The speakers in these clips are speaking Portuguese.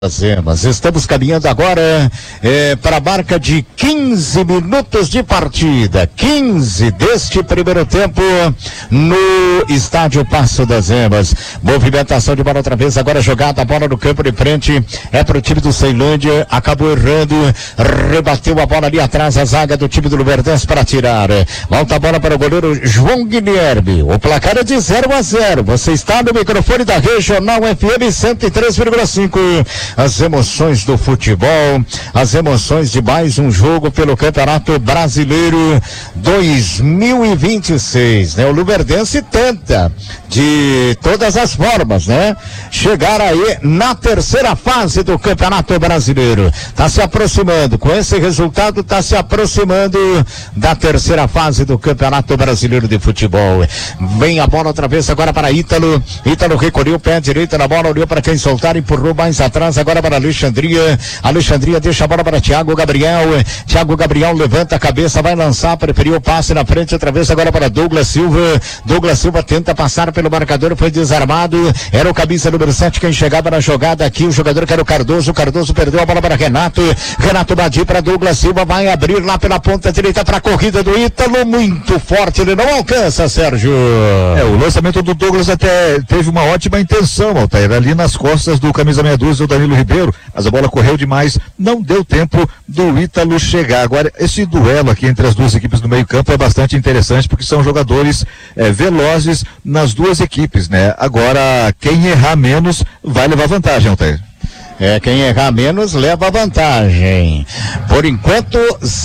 Zemas. Estamos caminhando agora para a marca de 15 minutos de partida. 15 deste primeiro tempo no estádio Passo das Zemas. Movimentação de bola outra vez, agora jogada, a bola no campo de frente, é para o time do Ceilândia, acabou errando, rebateu a bola ali atrás, a zaga do time do Luverdense para tirar. Volta a bola para o goleiro João Guilherme. O placar é de 0-0. Você está no microfone da Regional FM 103,5. As emoções do futebol, as emoções de mais um jogo pelo Campeonato Brasileiro 2026, né? O Luverdense tenta de todas as formas, né? Chegar aí na terceira fase do Campeonato Brasileiro. Tá se aproximando, com esse resultado tá se aproximando da terceira fase do Campeonato Brasileiro de Futebol. Vem a bola outra vez agora para Ítalo. Ítalo recolheu o pé direito na bola, olhou para quem soltar, empurrou mais atrás, agora para Alexandria. Alexandria deixa a bola para Thiago Gabriel. Thiago Gabriel levanta a cabeça, vai lançar, preferiu o passe na frente, outra vez agora para Douglas Silva. Douglas Silva tenta passar pelo marcador, foi desarmado. Era o camisa número 7 quem chegava na jogada aqui, o jogador que era o Cardoso. Cardoso perdeu a bola para Renato. Renato Badi para Douglas Silva, vai abrir lá pela ponta direita para a corrida do Ítalo, muito forte, ele não alcança, Sérgio. O lançamento do Douglas até teve uma ótima intenção, Altair, ali nas costas do camisa meia dúzia, o Danilo Ribeiro, mas a bola correu demais, não deu tempo do Ítalo chegar. Agora, esse duelo aqui entre as duas equipes do meio campo é bastante interessante, porque são jogadores velozes nas duas equipes, né? Agora, quem errar menos vai levar vantagem, Altair. Quem errar menos leva vantagem. Por enquanto,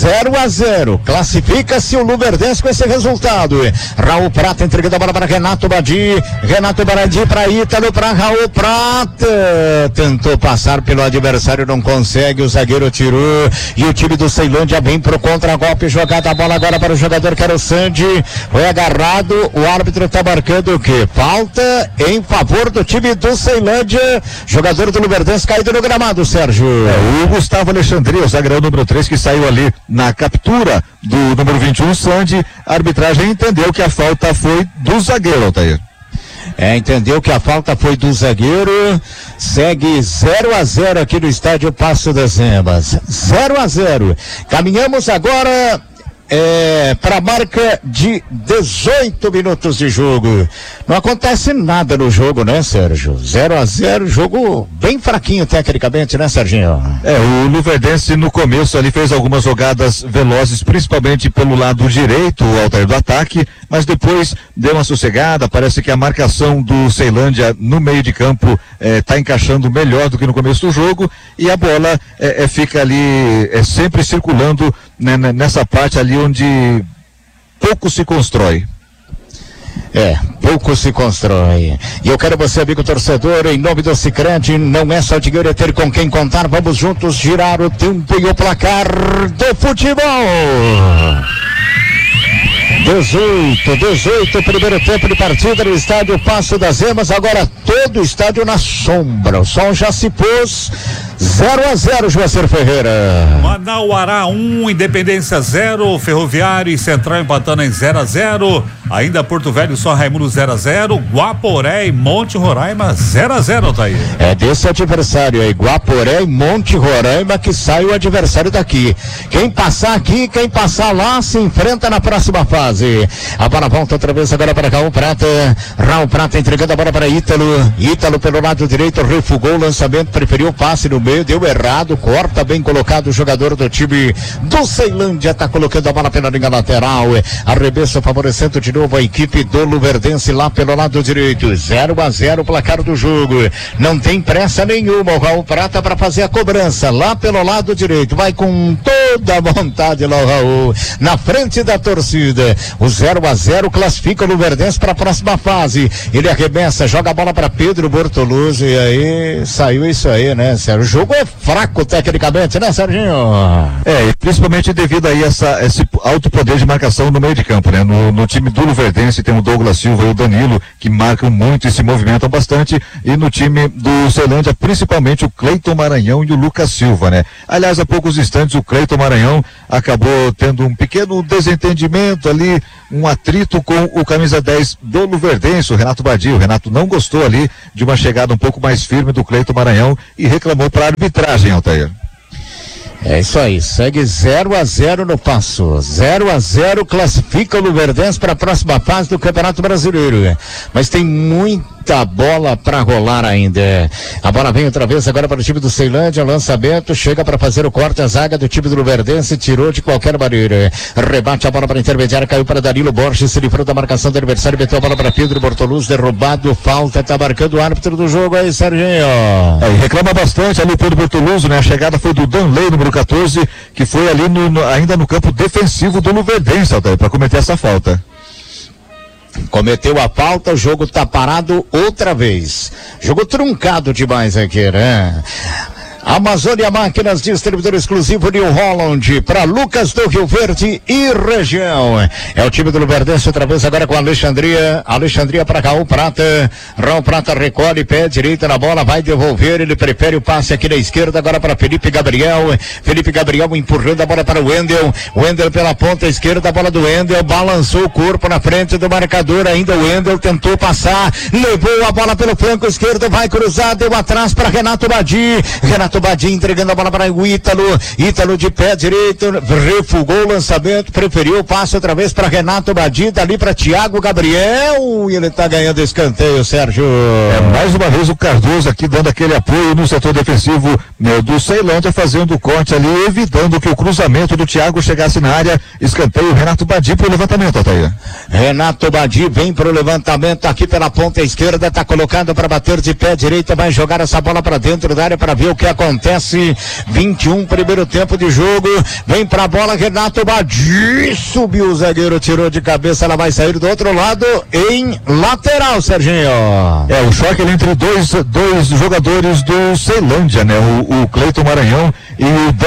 0-0. Classifica-se o Luverdense com esse resultado. Raul Prata entregando a bola para Renato Badi. Renato Badi para Ítalo, para Raul Prata. Tentou passar pelo adversário, não consegue. O zagueiro tirou. E o time do Ceilândia vem pro contra-golpe. Jogada a bola agora para o jogador que era o Sandy. Foi agarrado. O árbitro está marcando o quê? Falta em favor do time do Ceilândia. Jogador do Luverdense caído no gramado, Sérgio. O Gustavo Alexandria, o zagueirão número 3, que saiu ali na captura do número 21, Sandy. A arbitragem entendeu que a falta foi do zagueiro, Altair. Entendeu que a falta foi do zagueiro. Segue 0-0 aqui no estádio Passo das Zemas. 0-0. Caminhamos agora para a marca de 18 minutos de jogo. Não acontece nada no jogo, né, Sérgio? 0-0, jogo bem fraquinho tecnicamente, né, Serginho? O Luverdense no começo ali fez algumas jogadas velozes, principalmente pelo lado direito, o Altair, do ataque, mas depois deu uma sossegada. Parece que a marcação do Ceilândia no meio de campo tá encaixando melhor do que no começo do jogo, e a bola fica ali sempre circulando, né, nessa parte ali onde pouco se constrói. Pouco se constrói. E eu quero você, amigo torcedor, em nome do Sicredi, não é só dinheiro, é ter com quem contar. Vamos juntos girar o tempo e o placar do futebol. 18, primeiro tempo de partida no estádio Passo das Zemas, agora todo o estádio na sombra, o sol já se pôs. 0-0, Joacir Ferreira. Manauara 1, Independência 0, Ferroviário e Central empatando em 0-0, ainda Porto Velho, só Raimundo 0-0, Guaporé e Monte Roraima 0-0, Altair. Desse adversário aí, Guaporé e Monte Roraima, que sai o adversário daqui. Quem passar aqui, quem passar lá, se enfrenta na próxima fase. A bola volta outra vez agora para Raul Prata. Raul Prata entregando a bola para Ítalo. Ítalo pelo lado direito, refugou o lançamento, preferiu o passe no meio, deu errado, corta bem colocado o jogador do time do Ceilândia, tá colocando a bola pela linha lateral, arremesso favorecendo de novo a equipe do Luverdense lá pelo lado direito. 0-0 o placar do jogo, não tem pressa nenhuma o Raul Prata para fazer a cobrança lá pelo lado direito, vai com toda a vontade lá o Raul, na frente da torcida. O 0-0 classifica o Luverdense para a próxima fase. Ele arremessa, joga a bola para Pedro Bortolucci, e aí saiu isso aí, né, Sérgio? O jogo é fraco tecnicamente, né, Serginho? E principalmente devido aí esse alto poder de marcação no meio de campo, né? No time do Luverdense tem o Douglas Silva e o Danilo, que marcam muito e se movimentam bastante, e no time do Ceilândia, principalmente o Cleiton Maranhão e o Lucas Silva, né? Aliás, há poucos instantes o Cleiton Maranhão acabou tendo um pequeno desentendimento ali, um atrito com o camisa 10 do Luverdense, o Renato Badi. O Renato não gostou ali de uma chegada um pouco mais firme do Cleiton Maranhão e reclamou para a arbitragem, Altair. É isso aí, segue 0-0 no Passo. 0-0 classifica o Luverdense para a próxima fase do Campeonato Brasileiro. Mas tem muita bola para rolar ainda. A bola vem outra vez agora para o time do Ceilândia, lançamento, chega para fazer o corte, a zaga do time do Luverdense tirou de qualquer maneira. Rebate a bola para a intermediária, caiu para Danilo Borges, se livrou da marcação do adversário, meteu a bola para Pedro Bortoluz, derrubado, falta, tá marcando o árbitro do jogo aí, Serginho. E reclama bastante ali o Pedro Bortoluz, né? A chegada foi do Danley, número 14, que foi ali ainda no campo defensivo do Luverdense, Altair, para cometer essa falta. Cometeu a falta, o jogo tá parado outra vez. Jogo truncado demais aqui, né? Amazônia Máquinas, distribuidor exclusivo New Holland, para Lucas do Rio Verde e região. É o time do Luverdense outra vez agora com a Alexandria para Raul Prata. Raul Prata recolhe, pé direito na bola, vai devolver, ele prefere o passe aqui na esquerda agora para Felipe Gabriel. Felipe Gabriel empurrando a bola para o Wendel pela ponta esquerda, a bola do Wendel, balançou o corpo na frente do marcador, ainda o Wendel tentou passar, levou a bola pelo flanco esquerdo, vai cruzar, deu atrás para Renato Badi entregando a bola para o Ítalo de pé direito, refugou o lançamento, preferiu o passe outra vez para Renato Badi, dali para Thiago Gabriel, e ele tá ganhando escanteio, Sérgio. Mais uma vez o Cardoso aqui dando aquele apoio no setor defensivo, né, do Ceilândia, fazendo o corte ali, evitando que o cruzamento do Thiago chegasse na área. Escanteio, Renato Badi pro levantamento, Altair. Renato Badi vem pro levantamento aqui pela ponta esquerda, tá colocado para bater de pé direito, vai jogar essa bola para dentro da área para ver o que acontece. 21, primeiro tempo de jogo, vem pra bola Renato Badi, subiu o zagueiro, tirou de cabeça, ela vai sair do outro lado em lateral, Serginho. O choque ali entre dois jogadores do Ceilândia, né? O Cleiton Maranhão e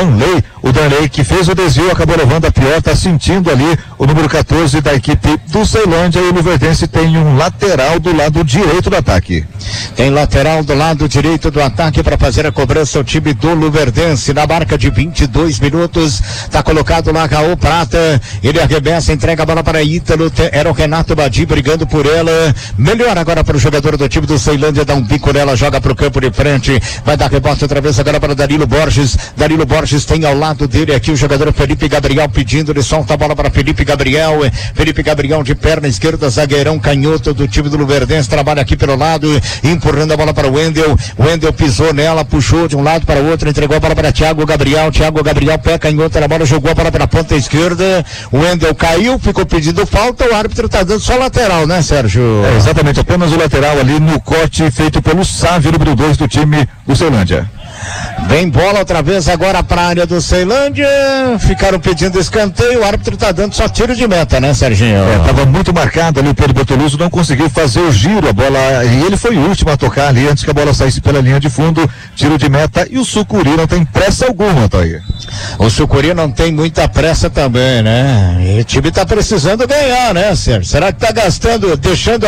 o Danley que fez o desvio, acabou levando a pior, tá sentindo ali o número 14 da equipe do Ceilândia, e o Luverdense tem um lateral do lado direito do ataque. Tem lateral do lado direito do ataque para fazer a cobrança, o time do Luverdense, na marca de 22 minutos, tá colocado lá Raul Prata, ele arremessa, entrega a bola para Ítalo, era o Renato Badi brigando por ela, melhor agora para o jogador do time do Ceilândia, dá um bico nela, joga pro campo de frente, vai dar rebote outra vez agora para Danilo Borges tem ao lado dele aqui o jogador Felipe Gabriel pedindo, ele solta a bola para Felipe Gabriel de perna esquerda, zagueirão canhoto do time do Luverdense, trabalha aqui pelo lado, empurrando a bola para o Wendel pisou nela, puxou de um lado para o outro, entregou a bola para Thiago Gabriel, pé canhoto na bola, jogou a bola para a ponta esquerda, o Wendel caiu, ficou pedindo falta, o árbitro tá dando só lateral, né, Sérgio? Exatamente, apenas o lateral ali no corte feito pelo Sávio, número 2 do time do Ceilândia. Vem bola outra vez agora para a área do Ceilândia, ficaram pedindo escanteio, o árbitro tá dando só tiro de meta, né, Serginho? Tava muito marcado ali o Pedro Bortoluso, não conseguiu fazer o giro, a bola, e ele foi o último a tocar ali antes que a bola saísse pela linha de fundo, tiro de meta, e o Sucuri não tem pressa alguma, Thaí. O Sucuri não tem muita pressa também, né? E o time tá precisando ganhar, né, Sérgio? Será que tá gastando, deixando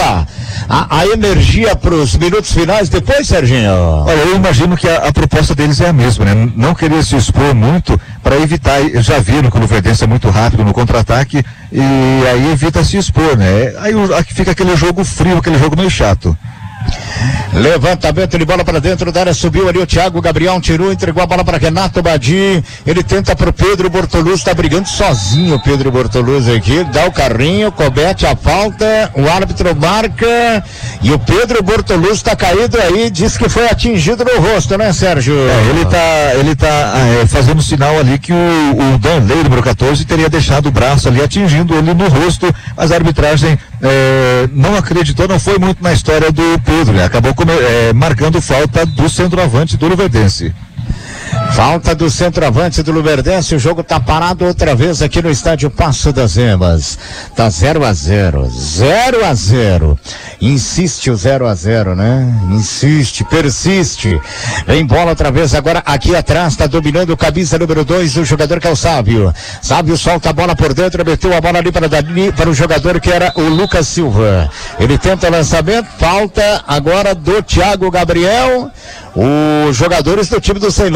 a energia pros minutos finais depois, Serginho? Olha, eu imagino que a proposta deles é a mesma, né? Não querer se expor muito para evitar, já viram que o Luverdense é muito rápido no contra-ataque e aí evita se expor, né? Aí fica aquele jogo frio, aquele jogo meio chato. Levantamento de bola para dentro da área, subiu ali o Thiago Gabriel, tirou, entregou a bola para Renato Badi, ele tenta pro Pedro Bortoluz, tá brigando sozinho o Pedro Bortoluz aqui, dá o carrinho, comete a falta, o árbitro marca e o Pedro Bortoluz tá caído aí, diz que foi atingido no rosto, né, Sérgio? Ele tá fazendo sinal ali que o Danley, número 14, teria deixado o braço ali atingindo ele no rosto, mas a arbitragem não acreditou, não foi muito na história do Pedro, né? Acabou marcando falta do centroavante do Luverdense. Falta do centroavante do Luverdense, o jogo tá parado outra vez aqui no estádio Passo das Emas. Tá 0-0, 0-0. Insiste o 0-0, né? Insiste, persiste. Vem bola outra vez agora aqui atrás, tá dominando o camisa número 2, o jogador que é o Sávio. Sávio solta a bola por dentro, meteu a bola ali para o jogador que era o Lucas Silva. Ele tenta o lançamento, falta agora do Thiago Gabriel. Os jogadores do time do Ceilândia pedindo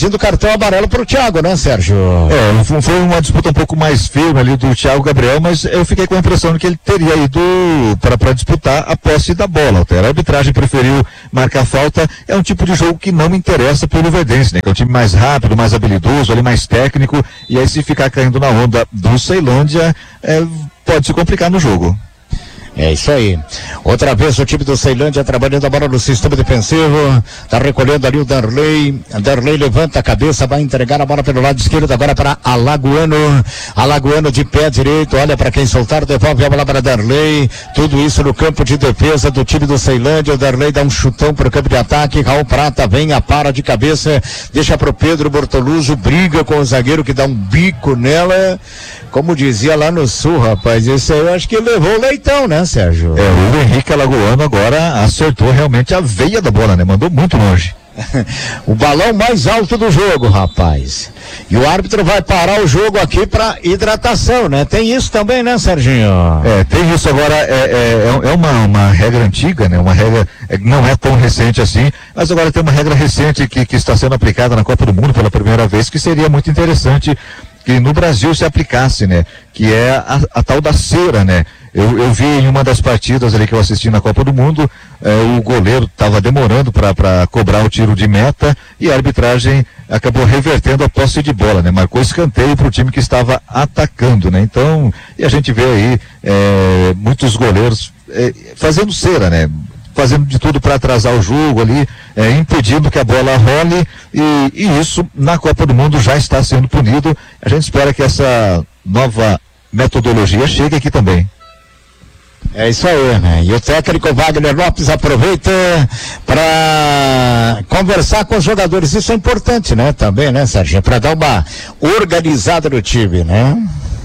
pedindo cartão amarelo pro Thiago, né, Sérgio? Foi uma disputa um pouco mais firme ali do Thiago Gabriel, mas eu fiquei com a impressão de que ele teria ido para disputar a posse da bola. A arbitragem preferiu marcar falta. É um tipo de jogo que não me interessa pro Luverdense, né? Que é um time mais rápido, mais habilidoso, ali mais técnico, e aí se ficar caindo na onda do Ceilândia, pode se complicar no jogo. É isso aí. Outra vez o time do Ceilândia trabalhando a bola no sistema defensivo. Tá recolhendo ali o Darley. Darley levanta a cabeça, vai entregar a bola pelo lado esquerdo agora para Alagoano. Alagoano de pé direito, olha para quem soltar, devolve a bola para Darley. Tudo isso no campo de defesa do time do Ceilândia. O Darley dá um chutão pro campo de ataque. Raul Prata vem, para de cabeça, deixa pro Pedro Bortoluso, briga com o zagueiro que dá um bico nela. Como dizia lá no Sul, rapaz, esse aí eu acho que levou o leitão, né, Sérgio? O Henrique Alagoano agora acertou realmente a veia da bola, né? Mandou muito longe. O balão mais alto do jogo, rapaz. E o árbitro vai parar o jogo aqui para hidratação, né? Tem isso também, né, Serginho? Tem isso agora, uma regra antiga, né? Uma regra, não é tão recente assim, mas agora tem uma regra recente que está sendo aplicada na Copa do Mundo pela primeira vez, que seria muito interessante que no Brasil se aplicasse, né? Que é a tal da cera, né? Eu vi em uma das partidas ali que eu assisti na Copa do Mundo, o goleiro estava demorando para cobrar o tiro de meta e a arbitragem acabou revertendo a posse de bola, né? Marcou escanteio para o time que estava atacando, né? Então, e a gente vê aí muitos goleiros fazendo cera, né? Fazendo de tudo para atrasar o jogo ali, impedindo que a bola role, e isso na Copa do Mundo já está sendo punido. A gente espera que essa nova metodologia chegue aqui também. É isso aí, né? E o técnico Wagner Lopes aproveita para conversar com os jogadores. Isso é importante, né? Também, né, Sérgio? Para dar uma organizada no time, né?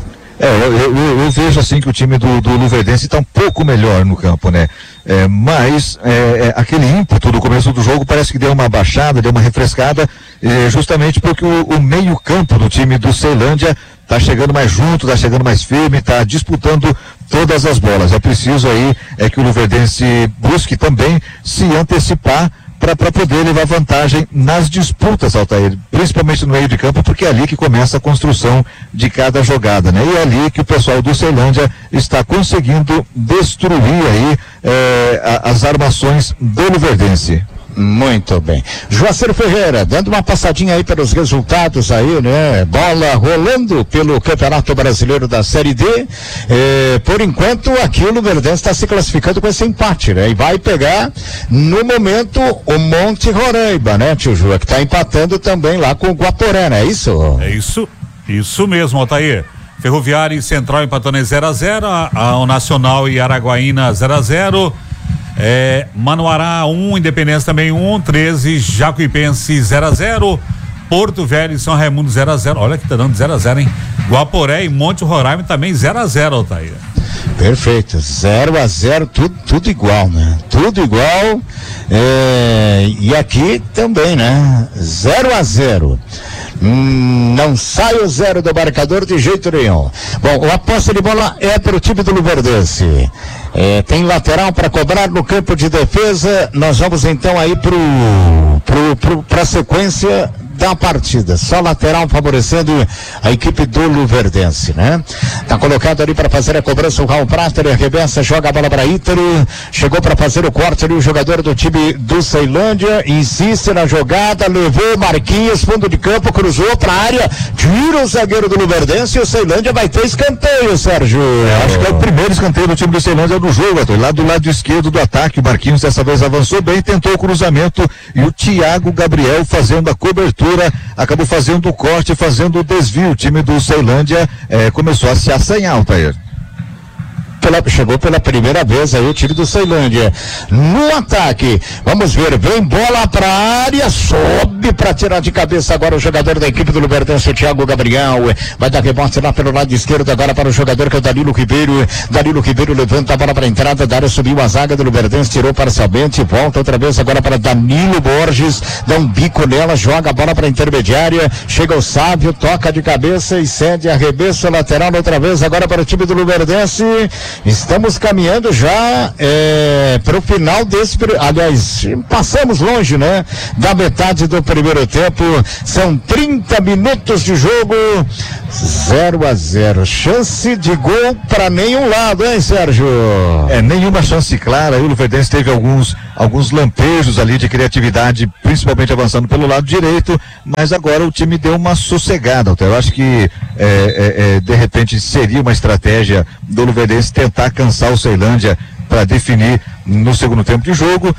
Eu vejo assim que o time do Luverdense está um pouco melhor no campo, né? Mas aquele ímpeto do começo do jogo parece que deu uma baixada, deu uma refrescada, justamente porque o meio campo do time do Ceilândia está chegando mais junto, está chegando mais firme, está disputando todas as bolas. É preciso aí que o Luverdense busque também se antecipar para poder levar vantagem nas disputas, Altair, principalmente no meio de campo, porque é ali que começa a construção de cada jogada, né? E é ali que o pessoal do Ceilândia está conseguindo destruir aí as armações do Luverdense. Muito bem. Joacir Ferreira, dando uma passadinha aí pelos resultados aí, né? Bola rolando pelo Campeonato Brasileiro da Série D. Por enquanto, aqui o Luverdense está se classificando com esse empate, né? E vai pegar, no momento, o Monte Roraima, né, tio Ju? Que está empatando também lá com o Guaporé, né? É isso? É isso mesmo, Altair. Ferroviária e Central empatando em 0-0, o Nacional e Araguaína 0-0. Manoará 1, Independência também 1, 13, Jacuipense 0-0, Porto Velho e São Raimundo 0-0, olha que tá dando 0-0, hein? Guaporé e Monte Roraima também 0-0, Altair. Perfeito, 0-0, tudo igual, né? Tudo igual, e aqui também, né? 0-0. Não sai o 0 do marcador de jeito nenhum. Bom, a posse de bola é para o time do Luverdense. Tem lateral para cobrar no campo de defesa. Nós vamos então aí para a sequência da partida. Só lateral favorecendo a equipe do Luverdense, né? Tá colocado ali para fazer a cobrança o Raul Prata, ele arremessa, joga a bola para Ítalo, chegou para fazer o corte ali o jogador do time do Ceilândia, insiste na jogada, levou Marquinhos, fundo de campo, cruzou para a área, tira o zagueiro do Luverdense e o Ceilândia vai ter escanteio, Sérgio. Acho que é o primeiro escanteio do time do Ceilândia do jogo, lá do lado esquerdo do ataque. O Marquinhos dessa vez avançou bem, tentou o cruzamento e o Thiago Gabriel fazendo a cobertura, acabou fazendo o corte, fazendo o desvio. O time do Ceilândia começou a se assanhar, Altair. Chegou pela primeira vez aí o time do Ceilândia no ataque, vamos ver, vem bola pra área, sobe pra tirar de cabeça agora o jogador da equipe do Luverdense, o Thiago Gabriel, vai dar rebote lá pelo lado esquerdo agora para o jogador que é o Danilo Ribeiro levanta a bola pra entrada da área, subiu a zaga do Luverdense, tirou parcialmente, volta outra vez agora para Danilo Borges, dá um bico nela, joga a bola pra intermediária, chega o Sávio, toca de cabeça e cede arremesso lateral outra vez agora para o time do Luverdense. Estamos caminhando já para o final desse, aliás, passamos longe, né? Da metade do primeiro tempo, são 30 minutos de jogo, 0-0, chance de gol para nenhum lado, hein, Sérgio? Nenhuma chance clara. O Luverdense teve alguns lampejos ali de criatividade, principalmente avançando pelo lado direito, mas agora o time deu uma sossegada. Eu acho que de repente seria uma estratégia do Luverdense tentar cansar o Ceilândia para definir no segundo tempo de jogo,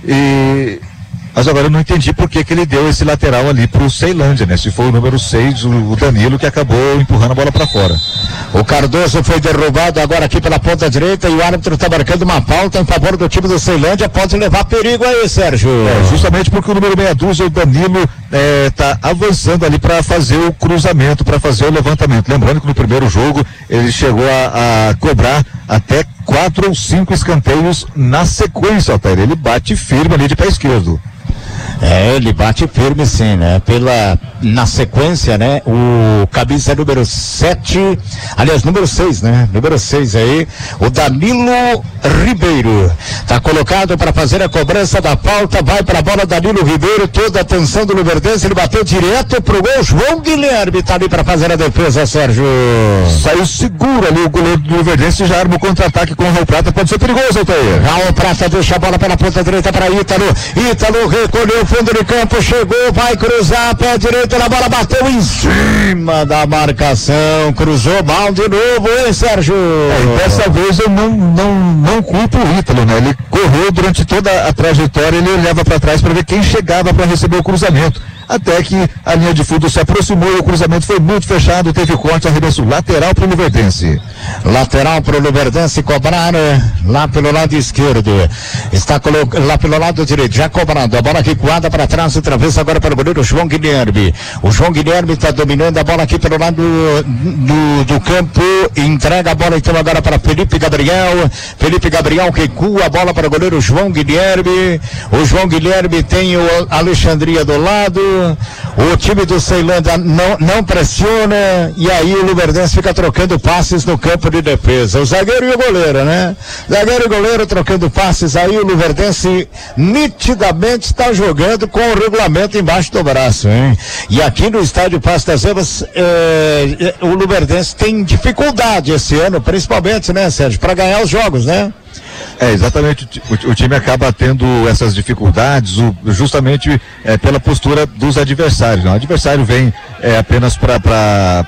mas agora eu não entendi por que ele deu esse lateral ali pro Ceilândia, né? Se foi o número 6, o Danilo, que acabou empurrando a bola para fora. O Cardoso foi derrubado agora aqui pela ponta direita e o árbitro está marcando uma falta em favor do time do Ceilândia, pode levar perigo aí, Sérgio. Justamente porque o número meia dúzia, o Danilo, tá avançando ali para fazer o cruzamento, para fazer o levantamento. Lembrando que no primeiro jogo ele chegou a cobrar até 4 ou 5 escanteios na sequência, Altair. Ele bate firme ali de pé esquerdo. Ele bate firme sim, né? Na sequência, né? O camisa número 7, aliás, número 6, né? Número 6 aí, o Danilo Ribeiro. Tá colocado para fazer a cobrança da falta, vai para a bola Danilo Ribeiro, toda a atenção do Luverdense, ele bateu direto pro gol, João Guilherme tá ali para fazer a defesa, Sérgio. Saiu seguro ali o goleiro do Luverdense, já arma o contra-ataque com o Raul Prata, pode ser perigoso, Altair. Raul Prata deixa a bola pela ponta direita para Ítalo recolheu fundo de campo, chegou, vai cruzar, pé direito na bola, bateu em cima da marcação, cruzou mal de novo, hein, Sérgio? Dessa vez eu não culpo o Ítalo, né? Ele correu durante toda a trajetória, ele olhava para trás para ver quem chegava para receber o cruzamento. Até que a linha de fundo se aproximou e o cruzamento foi muito fechado, teve corte, arremesso lateral para o Luverdense. Lateral para o Luverdense cobrar lá pelo lado esquerdo. Está lá pelo lado direito, já cobrando. A bola recuada para trás, outra vez agora para o goleiro João Guilherme. O João Guilherme está dominando a bola aqui pelo lado do campo. Entrega a bola então agora para Felipe Gabriel. Felipe Gabriel recua a bola para o goleiro João Guilherme. O João Guilherme tem o Alexandria do lado. O time do Ceilândia não pressiona e aí o Luverdense fica trocando passes no campo de defesa. O zagueiro e o goleiro, né? Zagueiro e goleiro trocando passes, aí o Luverdense nitidamente está jogando com o regulamento embaixo do braço, hein? E aqui no estádio Passo das Evas, o Luverdense tem dificuldade esse ano, principalmente, né, Sérgio, para ganhar os jogos, né? Exatamente, o time acaba tendo essas dificuldades justamente pela postura dos adversários. O adversário vem apenas para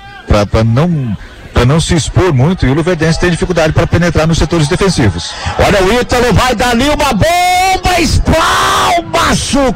não se expor muito e o Luverdense tem dificuldade para penetrar nos setores defensivos. Olha o Ítalo, vai dar ali uma bomba, espalma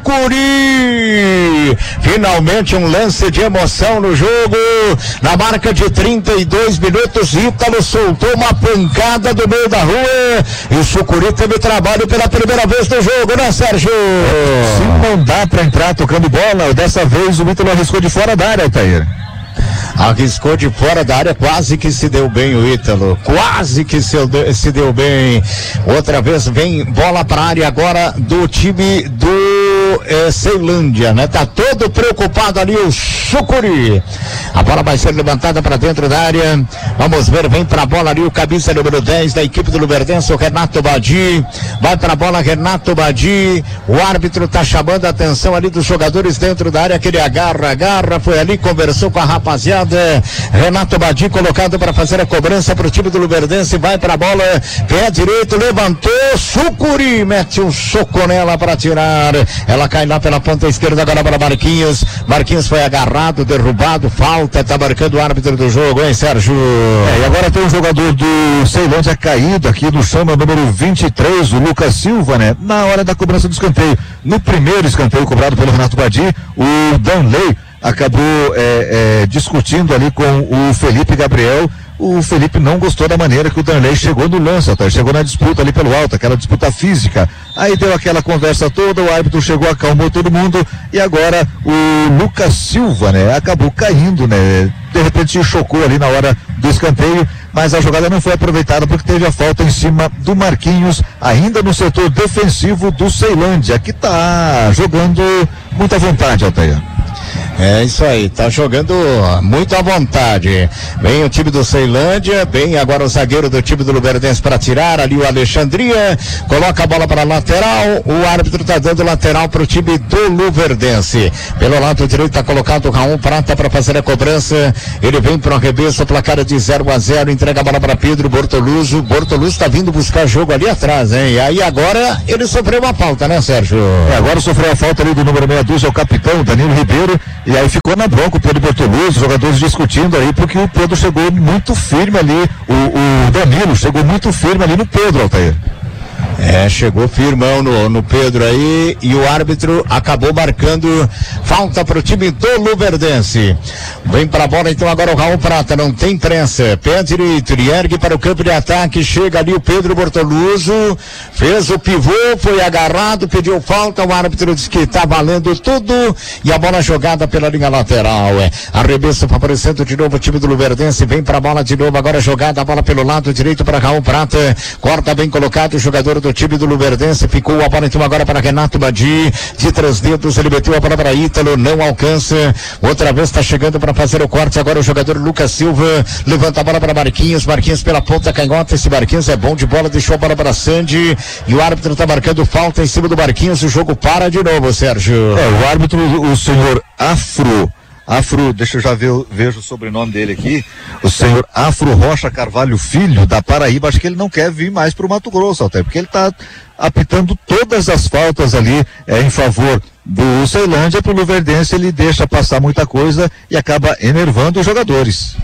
Sucuri! Finalmente um lance de emoção no jogo, na marca de 32 minutos, Ítalo soltou uma pancada do meio da rua e o Sucuri teve trabalho pela primeira vez no jogo, né, Sérgio? Se não dá para entrar tocando bola, dessa vez o Ítalo arriscou de fora da área, Altair. Arriscou de fora da área, quase que se deu bem o Ítalo, quase que se deu bem. Outra vez vem bola para a área agora do time do Ceilândia, né? Tá todo preocupado ali o Sucuri. A bola vai ser levantada para dentro da área. Vamos ver, vem para a bola ali o camisa número 10 da equipe do Luverdense, o Renato Badi. Vai para a bola Renato Badi. O árbitro tá chamando a atenção ali dos jogadores dentro da área, aquele agarra, foi ali, conversou com a rapaziada. Renato Badi colocado para fazer a cobrança para o time do Luverdense, vai para a bola, pé direito, levantou, Sucuri mete um soco nela para tirar, ela cai lá pela ponta esquerda agora para Marquinhos foi agarrado, derrubado, falta, tá marcando o árbitro do jogo, hein, Sérgio? E agora tem um jogador do Ceilândia caído aqui no chão, número 23, o Lucas Silva, né? Na hora da cobrança do escanteio, no primeiro escanteio cobrado pelo Renato Badi, o Danley acabou discutindo ali com o Felipe Gabriel. O Felipe não gostou da maneira que o Danley chegou no lance, chegou na disputa ali pelo alto, aquela disputa física. Aí deu aquela conversa toda, o árbitro chegou, acalmou todo mundo e agora o Lucas Silva, né, acabou caindo, né, de repente se chocou ali na hora do escanteio, mas a jogada não foi aproveitada porque teve a falta em cima do Marquinhos, ainda no setor defensivo do Ceilândia, que tá jogando muita vontade, Altair. É isso aí, tá jogando muito à vontade. Vem o time do Ceilândia, vem agora o zagueiro do time do Luverdense para tirar, ali o Alexandria, coloca a bola para a lateral, o árbitro tá dando lateral para o time do Luverdense. Pelo lado direito tá colocado o Raul Prata para fazer a cobrança, ele vem para o arremesso, placar de 0-0, entrega a bola para Pedro Bortoluso tá vindo buscar jogo ali atrás, hein? E aí agora ele sofreu uma falta, né, Sérgio? Agora sofreu a falta ali do número 62, é o capitão Danilo Ribeiro, e aí ficou na bronca o Pedro Bortoluso, os jogadores discutindo aí, porque o Pedro chegou muito firme ali, o Danilo chegou muito firme ali no Pedro, Altair. Chegou firmão no Pedro aí, e o árbitro acabou marcando falta para o time do Luverdense. Vem para a bola então agora o Raul Prata, não tem pressa, pé direito, ele ergue para o campo de ataque, chega ali o Pedro Bortoluso, fez o pivô, foi agarrado, pediu falta, o árbitro disse que tá valendo tudo, e a bola jogada pela linha lateral, arremesso favorecendo de novo o time do Luverdense, vem para a bola de novo, agora jogada a bola pelo lado direito para Raul Prata, corta bem colocado o jogador do time do Luverdense, ficou a bola então agora para Renato Badi, de 3 dedos, ele meteu a bola para Ítalo, não alcança, outra vez está chegando para fazer o corte, agora o jogador Lucas Silva, levanta a bola para Marquinhos pela ponta canhota, esse Marquinhos é bom de bola, deixou a bola para Sandy, e o árbitro está marcando falta em cima do Marquinhos, o jogo para de novo, Sérgio. O árbitro, o senhor Afro, deixa eu já vejo o sobrenome dele aqui, o senhor Afro Rocha Carvalho Filho, da Paraíba, acho que ele não quer vir mais pro Mato Grosso, até porque ele tá apitando todas as faltas ali em favor do Ceilândia, pro Luverdense ele deixa passar muita coisa e acaba enervando os jogadores.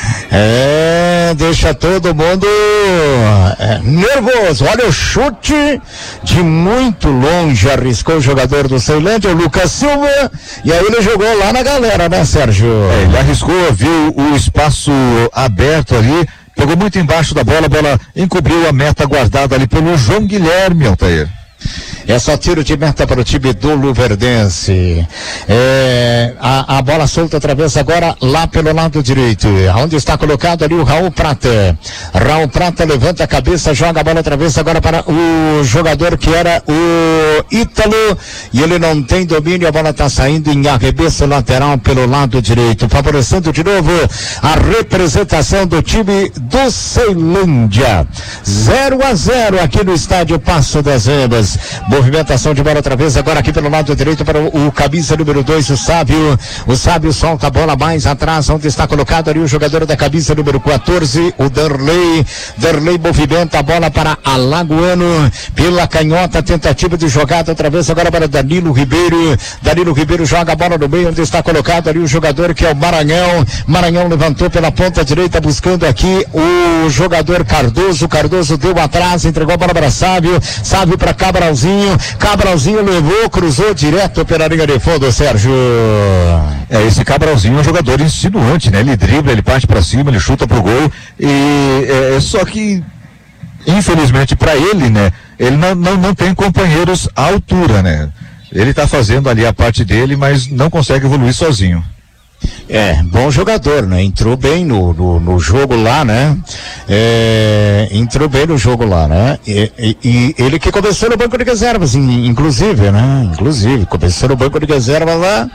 Deixa todo mundo nervoso. Olha o chute de muito longe, arriscou o jogador do Ceilândia, o Lucas Silva, e aí ele jogou lá na galera, né, Sérgio? Ele arriscou, viu o espaço aberto ali, pegou muito embaixo da bola, a bola encobriu a meta guardada ali pelo João Guilherme, Altair. É só tiro de meta para o time do Luverdense. A bola solta outra vez agora lá pelo lado direito, onde está colocado ali o Raul Prata. Raul Prata levanta a cabeça, joga a bola outra vez agora para o jogador que era o Ítalo, e ele não tem domínio, a bola está saindo em arremesso lateral pelo lado direito, favorecendo de novo a representação do time do Ceilândia. 0-0 aqui no estádio Passo das Emas. Movimentação de bola outra vez, agora aqui pelo lado direito para o camisa número 2, o Sábio solta a bola mais atrás, onde está colocado ali o jogador da camisa número 14, o Derlei movimenta a bola para Alagoano, pela canhota, tentativa de jogada outra vez agora para Danilo Ribeiro joga a bola no meio, onde está colocado ali o jogador que é o Maranhão levantou pela ponta direita, buscando aqui o jogador Cardoso deu atrás, entregou a bola para Sábio para Cabralzinho levou, cruzou direto pela linha de fundo, Sérgio. Esse Cabralzinho é um jogador insinuante, né? Ele dribla, ele parte pra cima, ele chuta pro gol, e só que infelizmente para ele, né? Ele não tem companheiros à altura, né? Ele tá fazendo ali a parte dele, mas não consegue evoluir sozinho. Bom jogador, né? Entrou bem no jogo lá, né? Entrou bem no jogo lá, né? E ele que começou no banco de reservas, inclusive, né? Começou no banco de reservas lá.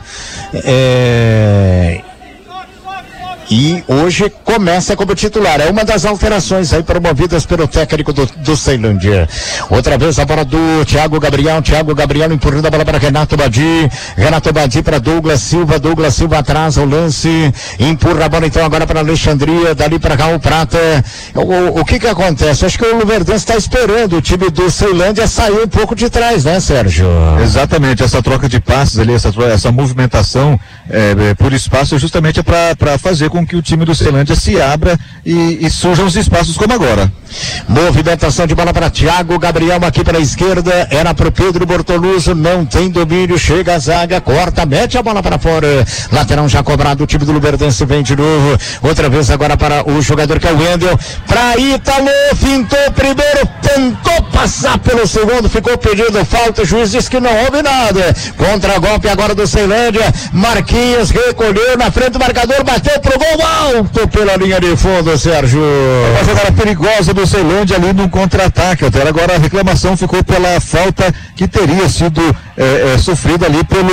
E hoje começa como titular. É uma das alterações aí promovidas pelo técnico do Ceilândia. Outra vez a bola do Thiago Gabriel empurrando a bola para Renato Badi para Douglas Silva atrás o lance, empurra a bola então agora para Alexandria, dali para Raul Prata. O que acontece? Acho que o Luverdense está esperando o time do Ceilândia sair um pouco de trás, né, Sérgio? Exatamente, essa troca de passes ali, essa movimentação por espaço justamente é para fazer com que o time do Ceilândia se abra e surjam os espaços como agora. Movimentação de bola para Thiago Gabriel aqui para a esquerda, era para o Pedro Bortoluso, não tem domínio, chega a zaga, corta, mete a bola para fora, lateral já cobrado, o time do Luverdense vem de novo, outra vez agora para o jogador que é o Wendel, para Ítalo, fintou primeiro, tentou passar pelo segundo, ficou pedindo falta, o juiz disse que não houve nada, contra-golpe agora do Ceilândia, Marquinhos recolheu na frente do marcador, bateu pro gol alto pela linha de fundo, Sérgio. Uma jogada perigosa do Ceilândia ali no contra-ataque, até agora a reclamação ficou pela falta que teria sido sofrida ali pelo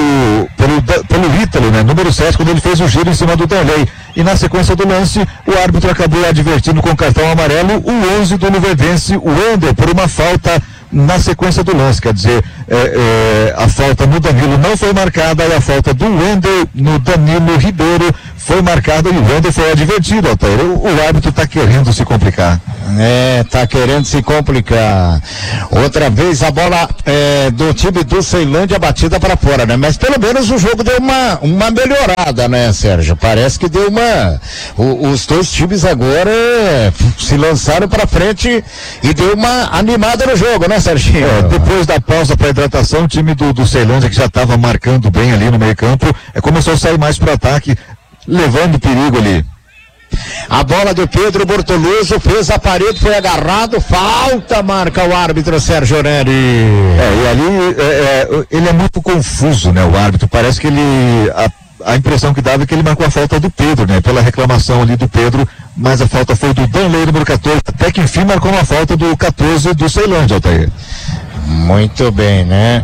pelo Ítalo, né? Número 7, quando ele fez o giro em cima do Danley. E na sequência do lance, o árbitro acabou advertindo com cartão amarelo o 11 do Luverdense, o Wendel, por uma falta na sequência do lance. Quer dizer, a falta no Danilo não foi marcada e a falta do Wendel no Danilo Ribeiro foi marcada e o Wendel foi advertido, Altair. O árbitro está querendo se complicar. Tá querendo se complicar. Outra vez a bola do time do Ceilândia batida para fora, né? Mas pelo menos o jogo deu uma melhorada, né, Sérgio? Parece que deu os dois times agora se lançaram para frente e deu uma animada no jogo, né, Serginho? Depois da pausa para hidratação, o time do Ceilândia, que já estava marcando bem ali no meio campo, começou a sair mais para o ataque, levando perigo ali. A bola do Pedro Bortoluso fez a parede, foi agarrado, falta, marca o árbitro Sérgio Neri. E ali ele é muito confuso, né, o árbitro, parece que a impressão que dava é que ele marcou a falta do Pedro, né, pela reclamação ali do Pedro, mas a falta foi do Danley, número 14, até que enfim marcou uma falta do 14 do Ceilândia, Altair. Muito bem, né?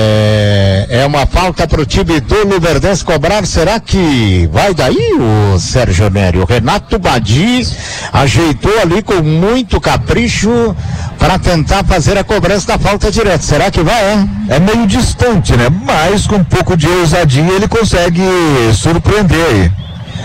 É uma falta para o time do Luverdense cobrar. Será que vai daí o Sérgio Neri? O Renato Badi ajeitou ali com muito capricho para tentar fazer a cobrança da falta direta. Será que vai? É meio distante, né? Mas com um pouco de ousadia ele consegue surpreender aí.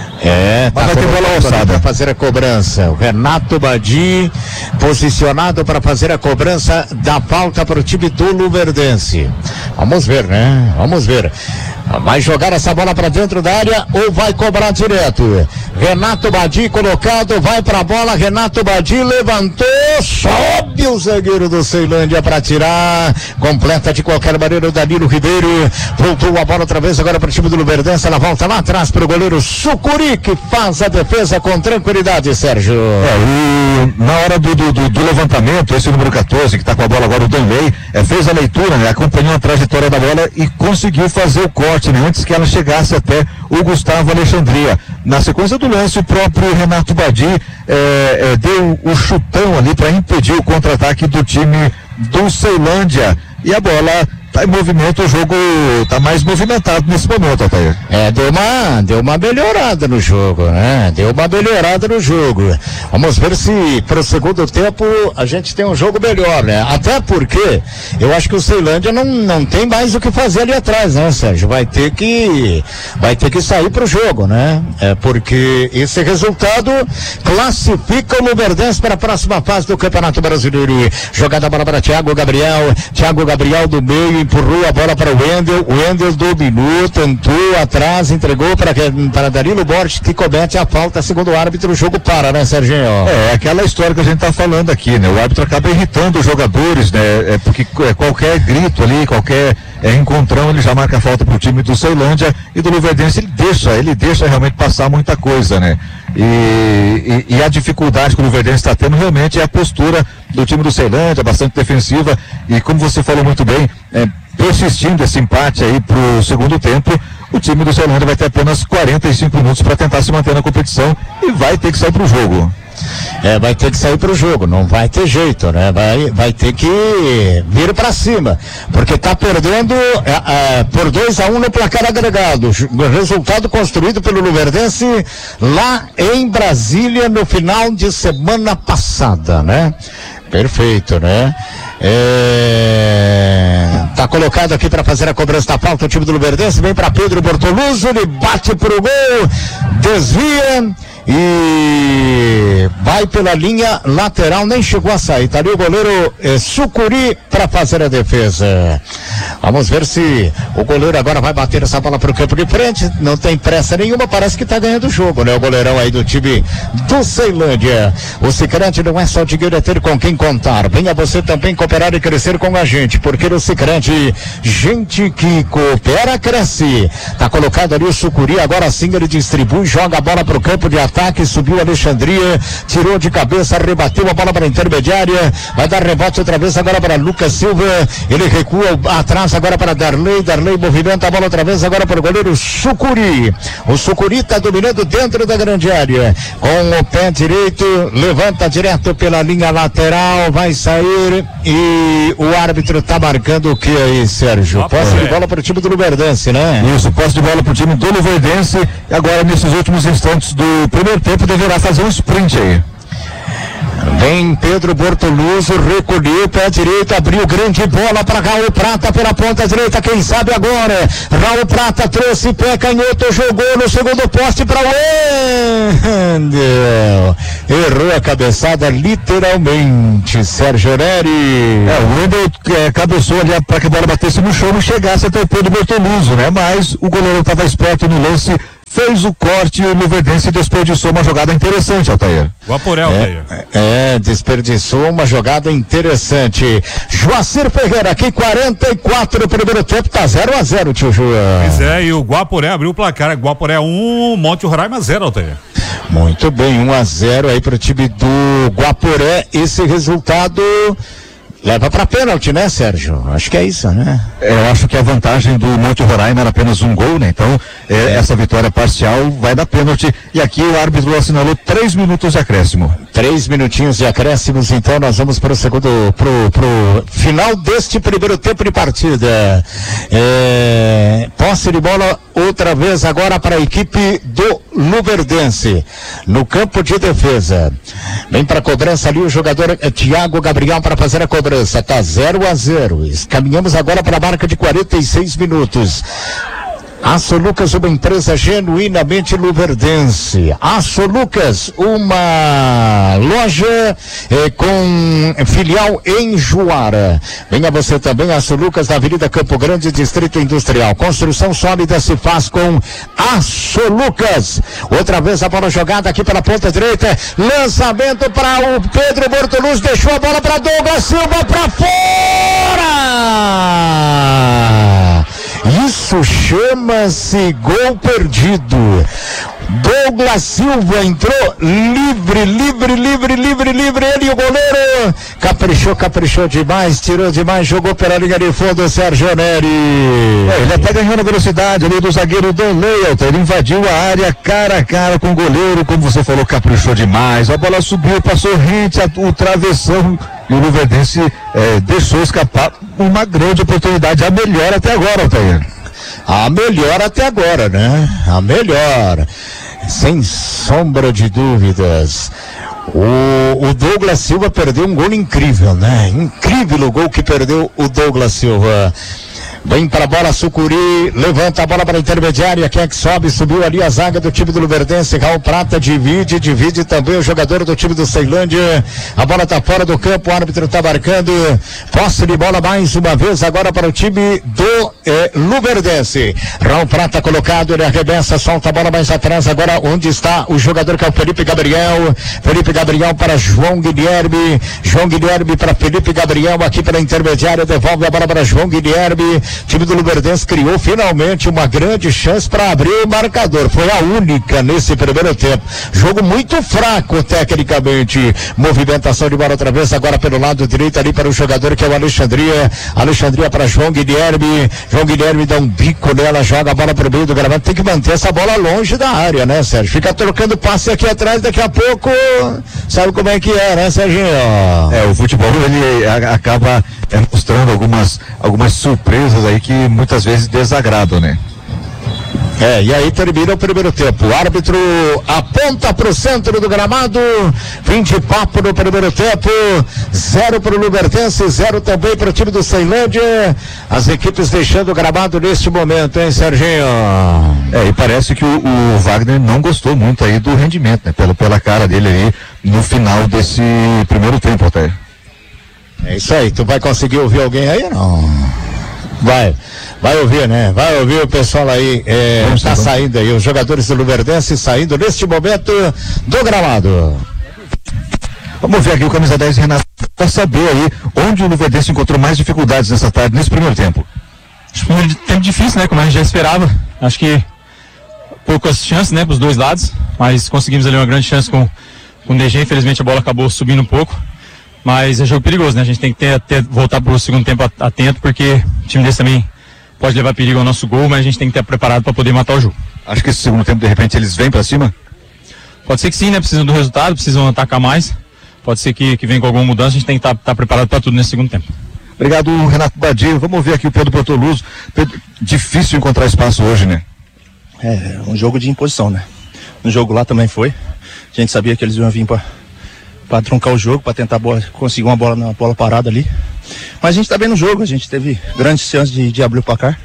Vai ter bola alçada para fazer a cobrança. O Renato Badi posicionado para fazer a cobrança da falta para o time do Luverdense. Vamos ver, né? Vamos ver. Vai jogar essa bola para dentro da área ou vai cobrar direto? Renato Badi colocado, vai para a bola. Renato Badi levantou, sobe o zagueiro do Ceilândia para tirar. Completa de qualquer maneira o Danilo Ribeiro. Voltou a bola outra vez agora para o time do Luverdense. Ela volta lá atrás para o goleiro Sucuri, que faz a defesa com tranquilidade, Sérgio. Na hora do levantamento, esse número 14, que está com a bola agora, o Danley, fez a leitura, né, acompanhou a trajetória da bola e conseguiu fazer o corte, né, antes que ela chegasse até o Gustavo Alexandria. Na sequência do lance, o próprio Renato Badi deu o chutão ali para impedir o contra-ataque do time do Ceilândia. E a bola tá em movimento, o jogo tá mais movimentado nesse momento, Altair. Deu uma melhorada no jogo, né? Deu uma melhorada no jogo. Vamos ver se pro segundo tempo a gente tem um jogo melhor, né? Até porque eu acho que o Ceilândia não tem mais o que fazer ali atrás, né, Sérgio? Vai ter que sair pro jogo, né? Porque esse resultado classifica o Luverdense para a próxima fase do Campeonato Brasileiro. Jogada a bola para Thiago Gabriel do meio, empurrou a bola para o Wendel dominou, tentou atrás, entregou para Danilo Borges, que comete a falta. Segundo o árbitro, o jogo para, né, Serginho? Aquela história que a gente tá falando aqui, né? O árbitro acaba irritando os jogadores, né? Porque qualquer grito ali, qualquer encontrão, ele já marca a falta pro time do Ceilândia, e do Luverdense ele deixa realmente passar muita coisa, né? E a dificuldade que o Luverdense está tendo realmente é a postura do time do Ceilândia, bastante defensiva, e como você falou muito bem, persistindo esse empate aí pro segundo tempo, o time do Ceilândia vai ter apenas 45 minutos para tentar se manter na competição e vai ter que sair pro jogo. Vai ter que sair pro jogo, não vai ter jeito, né? Vai ter que vir pra cima, porque tá perdendo por 2-1 no placar agregado. Resultado construído pelo Luverdense lá em Brasília no final de semana passada, né? Perfeito, né? Tá colocado aqui para fazer a cobrança da falta o time do Luverdense, vem para Pedro Bortoluso, ele bate pro gol, desvia e vai pela linha lateral, nem chegou a sair. Tá ali o goleiro Sucuri para fazer a defesa. Vamos ver se o goleiro agora vai bater essa bola pro campo de frente. Não tem pressa nenhuma, parece que tá ganhando o jogo, né? O goleirão aí do time do Ceilândia. O Sicredi não é só dinheiro, é ter com quem contar. Venha você também cooperar e crescer com a gente, porque no Sicredi, gente que coopera, cresce. Tá colocado ali o Sucuri, agora sim ele distribui, joga a bola pro campo de ataque. ataque, subiu Alexandria, tirou de cabeça, rebateu a bola para a intermediária, vai dar rebote outra vez agora para Lucas Silva, ele recua atrás agora para Darley movimenta a bola outra vez agora para o goleiro Sucuri. O Sucuri está dominando dentro da grande área, com o pé direito, levanta direto pela linha lateral, vai sair e o árbitro está marcando o que aí, Sérgio? Posse de bola para o time do Luverdense, né? Isso, posse de bola para o time do Luverdense, e agora nesses últimos instantes do primeiro tempo deverá fazer um sprint aí. Vem Pedro Bortoluso, recolheu, pé direito, abriu grande bola para Raul Prata pela ponta direita, quem sabe agora, Raul Prata trouxe pé canhoto, jogou no segundo poste para o Wendel, errou a cabeçada literalmente, Sérgio Neri. O Wendel cabeçou ali para que a bola batesse no chão e chegasse até o Pedro Bortoluso, né? Mas o goleiro estava esperto no lance, fez o corte e o Luverdense desperdiçou uma jogada interessante, Altair. Guaporé, Altair. Desperdiçou uma jogada interessante. Joacir Ferreira, aqui 44 no primeiro tempo, tá 0-0, tio João. Pois é, e o Guaporé abriu o placar, Guaporé 1, Monte Roraima 0, Altair. Muito bem, 1-0 aí pro time do Guaporé, esse resultado leva para pênalti, né, Sérgio? Acho que é isso, né? Eu acho que a vantagem do Monte Roraima era apenas um gol, né? Então, essa vitória parcial vai dar pênalti. E aqui o árbitro assinalou 3 minutos de acréscimo. 3 minutinhos de acréscimos, então nós vamos para o segundo, pro final deste primeiro tempo de partida. Posse de bola outra vez agora para a equipe do Luverdense. No campo de defesa. Vem para a cobrança ali o jogador Thiago Gabriel para fazer a cobrança. Tá 0-0. Caminhamos agora para a marca de 46 minutos. Aço Lucas, uma empresa genuinamente luverdense. Aço Lucas, uma loja com filial em Juara. Venha você também, Aço Lucas, na Avenida Campo Grande, Distrito Industrial. Construção sólida se faz com Aço Lucas. Outra vez a bola jogada aqui pela ponta direita. Lançamento para o Pedro Bortoluso, deixou a bola para Douglas Silva para fora! Isso chama-se gol perdido. Douglas Silva entrou livre, ele e o goleiro caprichou demais, tirou demais, jogou pela linha de fundo o Sérgio Neri. Ele até ganhou na velocidade ali do zagueiro Danley, ele invadiu a área cara a cara com o goleiro, como você falou, caprichou demais, a bola subiu, passou rente o travessão e o Luverdense deixou escapar uma grande oportunidade, a melhor até agora, Altair. A melhor até agora, né? A melhor, sem sombra de dúvidas. O Douglas Silva perdeu um gol incrível, né? Incrível o gol que perdeu o Douglas Silva. Vem para a bola Sucuri, levanta a bola para a intermediária, quem é que sobe? Subiu ali a zaga do time do Luverdense, Raul Prata divide também o jogador do time do Ceilândia, a bola está fora do campo, o árbitro está marcando, posse de bola mais uma vez agora para o time do Luverdense. Raul Prata colocado, ele arremessa, solta a bola mais atrás, agora onde está o jogador que é o Felipe Gabriel para João Guilherme para Felipe Gabriel, aqui pela intermediária, devolve a bola para João Guilherme. O time do Luverdense criou finalmente uma grande chance para abrir o marcador. Foi a única nesse primeiro tempo. Jogo muito fraco tecnicamente. Movimentação de bola outra vez, agora pelo lado direito ali para o jogador que é o Alexandria. Alexandria para João Guilherme. João Guilherme dá um bico nela, joga a bola para o meio do gramado. Tem que manter essa bola longe da área, né, Sérgio? Fica trocando passe aqui atrás, daqui a pouco sabe como é que é, né, Serginho? O futebol ele acaba mostrando algumas surpresas aí que muitas vezes desagradam, né? E aí termina o primeiro tempo. O árbitro aponta para o centro do gramado. Fim de papo no primeiro tempo. 0 para o Luverdense, 0 também para o time do Ceilândia. As equipes deixando o gramado neste momento, hein, Serginho? E parece que o Wagner não gostou muito aí do rendimento, né? Pela cara dele aí no final desse primeiro tempo até. É isso aí. Tu vai conseguir ouvir alguém aí ou não? Vai ouvir, né? Vai ouvir o pessoal aí, tá saindo aí, os jogadores do Luverdense saindo neste momento do gramado. Vamos ver aqui o camisa 10, Renato, para saber aí onde o Luverdense encontrou mais dificuldades nessa tarde, nesse primeiro tempo. Acho que primeiro tempo difícil, né? Como a gente já esperava. Acho que poucas chances, né? Para os dois lados. mas conseguimos ali uma grande chance com o DG. Infelizmente a bola acabou subindo um pouco, mas é jogo perigoso, né? A gente tem que voltar pro segundo tempo atento, porque o time desse também pode levar perigo ao nosso gol, mas a gente tem que estar preparado para poder matar o jogo. Acho que esse segundo tempo, de repente, eles vêm para cima? Pode ser que sim, né? Precisam do resultado, precisam atacar mais. Pode ser que venha com alguma mudança, a gente tem que estar preparado para tudo nesse segundo tempo. Obrigado, Renato Badia. Vamos ver aqui o Pedro Bortoluso. Pedro, difícil encontrar espaço hoje, né? É um jogo de imposição, né? No jogo lá também foi. A gente sabia que eles iam vir para truncar o jogo, para tentar conseguir uma bola na bola parada ali. Mas a gente tá bem no jogo, a gente teve grandes chances de abrir o placar.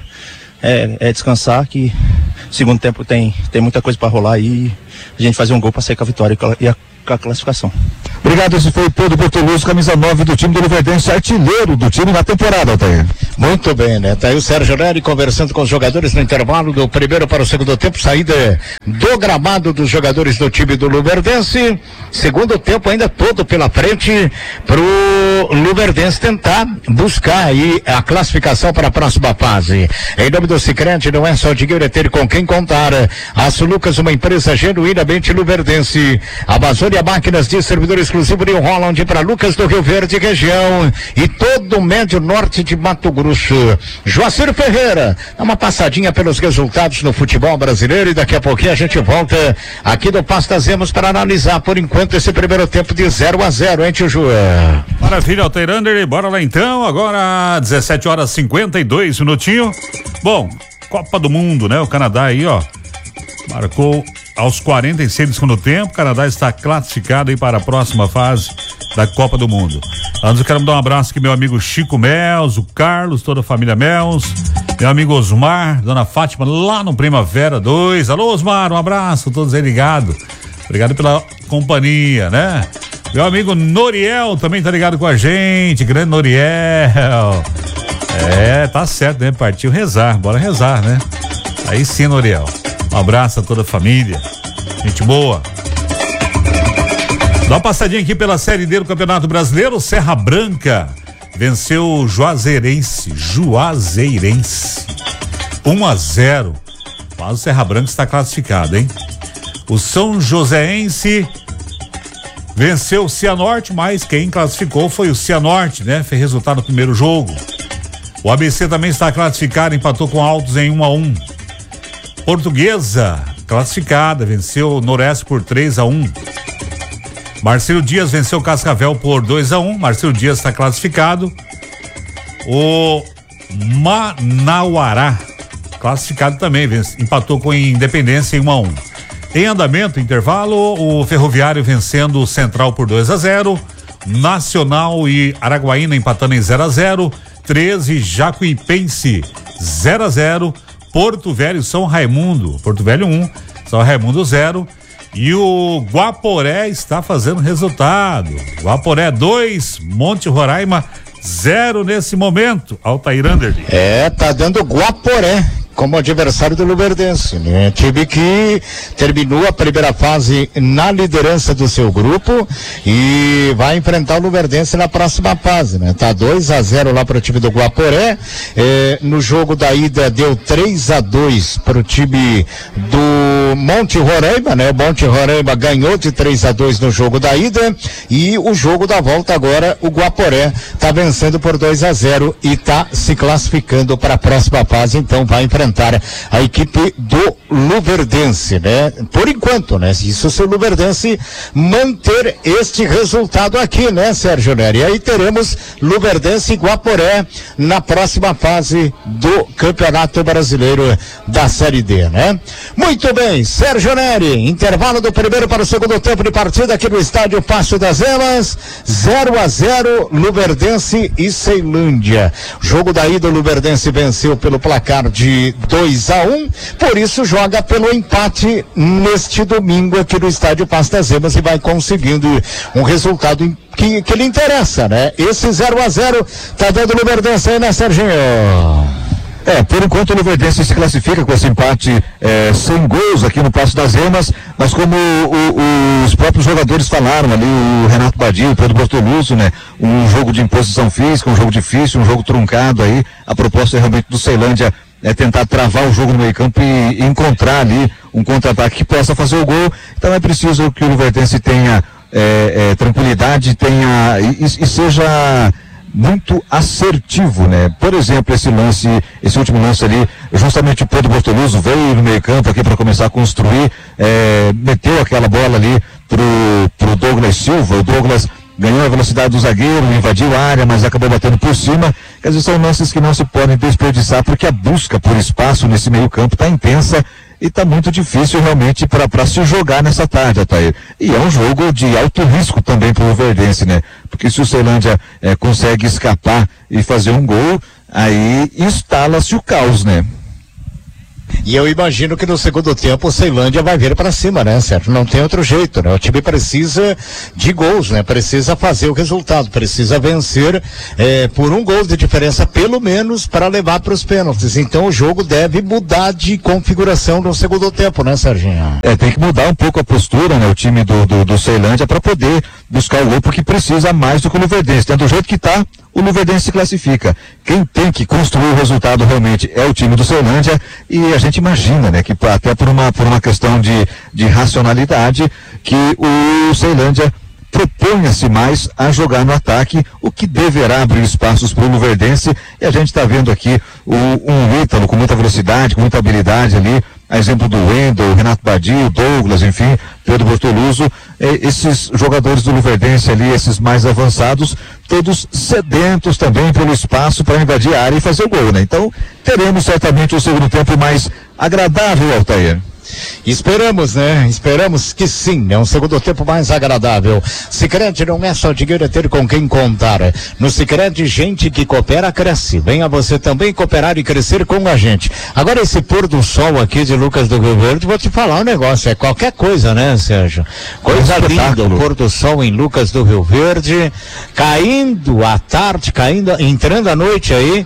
É descansar, que segundo tempo tem muita coisa para rolar aí, e a gente fazer um gol para sair com a vitória e com a classificação. Obrigado, esse foi o Pedro Bortoluso, camisa 9 do time do Luverdense, artilheiro do time na temporada, Altair. Muito bem, né? Tá aí o Sérgio Neri conversando com os jogadores no intervalo do primeiro para o segundo tempo, saída do gramado dos jogadores do time do Luverdense. Segundo tempo ainda todo pela frente pro Luverdense tentar buscar aí a classificação para a próxima fase. Em nome do Sicredi, não é só dinheiro, é ter com quem contar. Aço Lucas, uma empresa genuinamente luverdense. Amazônia Máquinas de servidor exclusivo New Holland para Lucas do Rio Verde região e todo o médio norte de Mato Grosso. Joacir Ferreira, dá uma passadinha pelos resultados no futebol brasileiro e daqui a pouquinho a gente volta aqui do Pasta Zemos para analisar por enquanto esse primeiro tempo de 0-0, hein, tio João? Maravilha, Altair Anderle, bora lá então, agora 17h52 minutinho. Bom, Copa do Mundo, né? O Canadá aí, ó, marcou aos 46 do segundo tempo. O Canadá está classificado aí para a próxima fase da Copa do Mundo. Antes eu quero mandar um abraço aqui meu amigo Chico Mels, o Carlos, toda a família Mels, meu amigo Osmar, dona Fátima lá no Primavera 2. Alô Osmar, um abraço, todos aí ligados. Obrigado pela companhia, né? Meu amigo Noriel também tá ligado com a gente, grande Noriel. Tá certo, né? Partiu rezar, bora rezar, né? Aí sim, Noriel. Um abraço a toda a família. Gente boa. Dá uma passadinha aqui pela Série D do Campeonato Brasileiro. Serra Branca venceu o Juazeirense. 1-0. Mas o Serra Branca está classificado, hein? O São Joséense venceu o Cianorte, mas quem classificou foi o Cianorte, né? Fez resultado no primeiro jogo. O ABC também está classificado, empatou com Altos em 1-1. Portuguesa, classificada, venceu o Noroeste por 3-1. Marcelo Dias venceu o Cascavel por 2-1. Marcelo Dias está classificado. O Manauará, classificado também, empatou com Independência em 1-1. Em andamento, intervalo, o Ferroviário vencendo o Central por 2-0. Nacional e Araguaína empatando em 0-0. 13, Jacuipense 0-0. Porto Velho, São Raimundo, Porto Velho 1, São Raimundo 0. E o Guaporé está fazendo resultado. Guaporé 2, Monte Roraima 0 nesse momento. Altair Anderle. Tá dando Guaporé como adversário do Luverdense, né? Time que terminou a primeira fase na liderança do seu grupo e vai enfrentar o Luverdense na próxima fase, né? Tá 2-0 lá para o time do Guaporé. No jogo da ida deu 3-2 para o time do Monte Roraima, né? O Monte Roraima ganhou de 3-2 no jogo da ida e o jogo da volta agora o Guaporé tá vencendo por 2-0 e tá se classificando para a próxima fase, então vai enfrentar a equipe do Luverdense, né? Por enquanto, né? Isso se o Luverdense manter este resultado aqui, né, Sérgio Neri? E aí teremos Luverdense e Guaporé na próxima fase do Campeonato Brasileiro da Série D, né? Muito bem, Sérgio Neri, intervalo do primeiro para o segundo tempo de partida aqui no estádio Passo das Emas, 0-0, Luverdense e Ceilândia. Jogo da ida, o Luverdense venceu pelo placar de 2-1, por isso joga pelo empate neste domingo aqui no estádio Passo das Emas e vai conseguindo um resultado que lhe interessa, né? Esse 0-0 tá dando Luverdense aí, né, Serginho? Por enquanto o Luverdense se classifica com esse empate sem gols aqui no Passo das Emas, mas como os próprios jogadores falaram ali, o Renato Badia, o Pedro Bortoluso, né? Um jogo de imposição física, um jogo difícil, um jogo truncado aí, a proposta realmente do Ceilândia tentar travar o jogo no meio campo e encontrar ali um contra-ataque que possa fazer o gol. Então é preciso que o Luverdense tenha tranquilidade, tenha e seja muito assertivo, né? Por exemplo, esse último lance ali, justamente o Pedro Bortoluso veio no meio campo aqui para começar a construir, meteu aquela bola ali pro Douglas Silva. O Douglas ganhou a velocidade do zagueiro, invadiu a área, mas acabou batendo por cima. Quer dizer, são lances que não se podem desperdiçar, porque a busca por espaço nesse meio campo está intensa e está muito difícil realmente para se jogar nessa tarde, Atair. E é um jogo de alto risco também para o Luverdense, né? Porque se o Ceilândia consegue escapar e fazer um gol, aí instala-se o caos, né? E eu imagino que no segundo tempo o Ceilândia vai vir para cima, né, Sérgio? Não tem outro jeito, né? O time precisa de gols, né? Precisa fazer o resultado, precisa vencer por um gol de diferença, pelo menos, para levar para os pênaltis. Então o jogo deve mudar de configuração no segundo tempo, né, Serginho? Tem que mudar um pouco a postura, né? O time do Ceilândia para poder buscar o gol, porque precisa mais do que o Luverdense. Então, do jeito que tá, o Luverdense se classifica. Quem tem que construir o resultado realmente é o time do Ceilândia, e a gente imagina, né, que até por uma questão de racionalidade, que o Ceilândia proponha-se mais a jogar no ataque, o que deverá abrir espaços para o Luverdense. E a gente está vendo aqui um Ítalo com muita velocidade, com muita habilidade ali, a exemplo do Wendel, Renato Badio, Douglas, enfim, Pedro Bortoluso, esses jogadores do Luverdense ali, esses mais avançados, todos sedentos também pelo espaço para invadir a área e fazer o gol, né? Então, teremos certamente o segundo tempo mais agradável, Altair. Esperamos, né? Esperamos que sim, é um segundo tempo mais agradável. Sicredi não é só dinheiro, é ter com quem contar. No Sicredi, gente que coopera, cresce. Venha você também cooperar e crescer com a gente. Agora, esse pôr do sol aqui de Lucas do Rio Verde, vou te falar um negócio, é qualquer coisa, né, Sérgio? Coisa linda, o pôr do sol em Lucas do Rio Verde, caindo à tarde, entrando à noite aí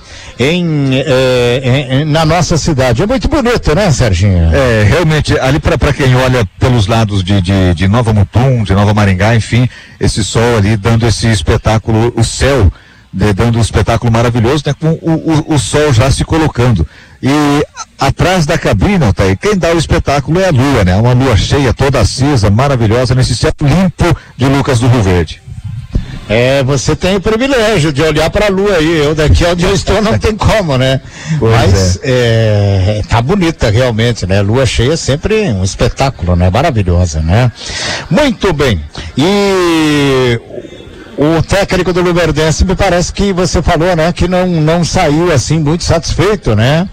na nossa cidade. É muito bonito, né, Serginho? Realmente, ali para quem olha pelos lados de Nova Mutum, de Nova Maringá, enfim, esse sol ali dando esse espetáculo, o céu dando um espetáculo maravilhoso, né, com o sol já se colocando. E atrás da cabine, Altair, quem dá o espetáculo é a lua, né? Uma lua cheia, toda acesa, maravilhosa, nesse céu limpo de Lucas do Rio Verde. Você tem o privilégio de olhar para a lua aí. Eu daqui onde eu estou não tem como, né? Mas tá bonita realmente, né? Lua cheia é sempre um espetáculo, né? Maravilhosa, né? Muito bem. E o técnico do Luverdense, me parece que você falou, né? Que não saiu assim muito satisfeito, né?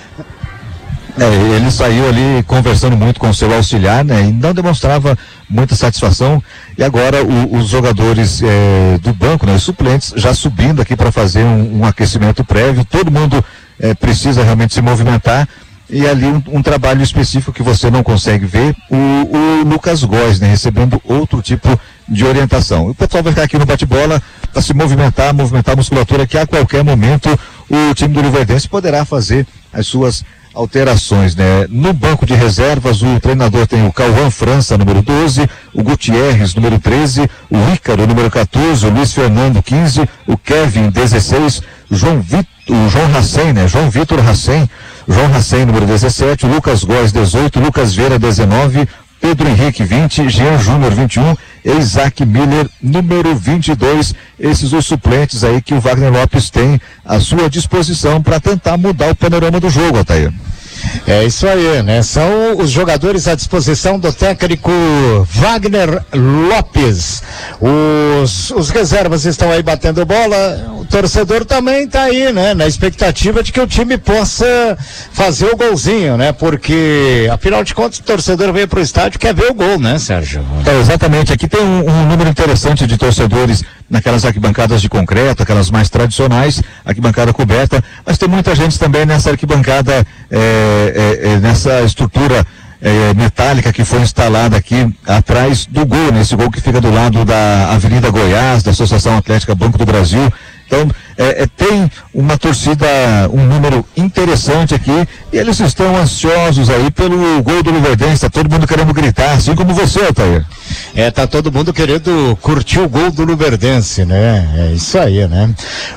Ele saiu ali conversando muito com o seu auxiliar, né? E não demonstrava muita satisfação. E agora os jogadores do banco, né? Os suplentes, já subindo aqui para fazer um aquecimento prévio. Todo mundo precisa realmente se movimentar. E ali um trabalho específico que você não consegue ver, o Lucas Góes, né? Recebendo outro tipo de orientação. O pessoal vai ficar aqui no bate-bola para se movimentar a musculatura, que a qualquer momento o time do Luverdense poderá fazer as suas alterações, né? No banco de reservas, o treinador tem o Cauã França, número 12, o Gutierrez, número 13, o Ícaro, número 14, o Luiz Fernando, 15, o Kevin, 16, o João Racem, né? João Vitor Racem, número 17, o Lucas Góes, 18, Lucas Vieira, 19, Pedro Henrique, 20, Jean Júnior, 21, Isaac Miller, número 22. Esses os suplentes aí que o Wagner Lopes tem à sua disposição para tentar mudar o panorama do jogo, Altair. É isso aí, né? São os jogadores à disposição do técnico Wagner Lopes. Os reservas estão aí batendo bola, o torcedor também está aí, né? Na expectativa de que o time possa fazer o golzinho, né? Porque, afinal de contas, o torcedor veio para o estádio e quer ver o gol, né, Sérgio? Exatamente, aqui tem um número interessante de torcedores naquelas arquibancadas de concreto, aquelas mais tradicionais, arquibancada coberta, mas tem muita gente também nessa arquibancada, nessa estrutura metálica que foi instalada aqui atrás do gol, nesse gol que fica do lado da Avenida Goiás, da Associação Atlética Banco do Brasil. Então, tem uma torcida, um número interessante aqui, e eles estão ansiosos aí pelo gol do Luverdense, tá todo mundo querendo gritar, assim como você, Altair. Tá todo mundo querendo curtir o gol do Luverdense, né? É isso aí, né?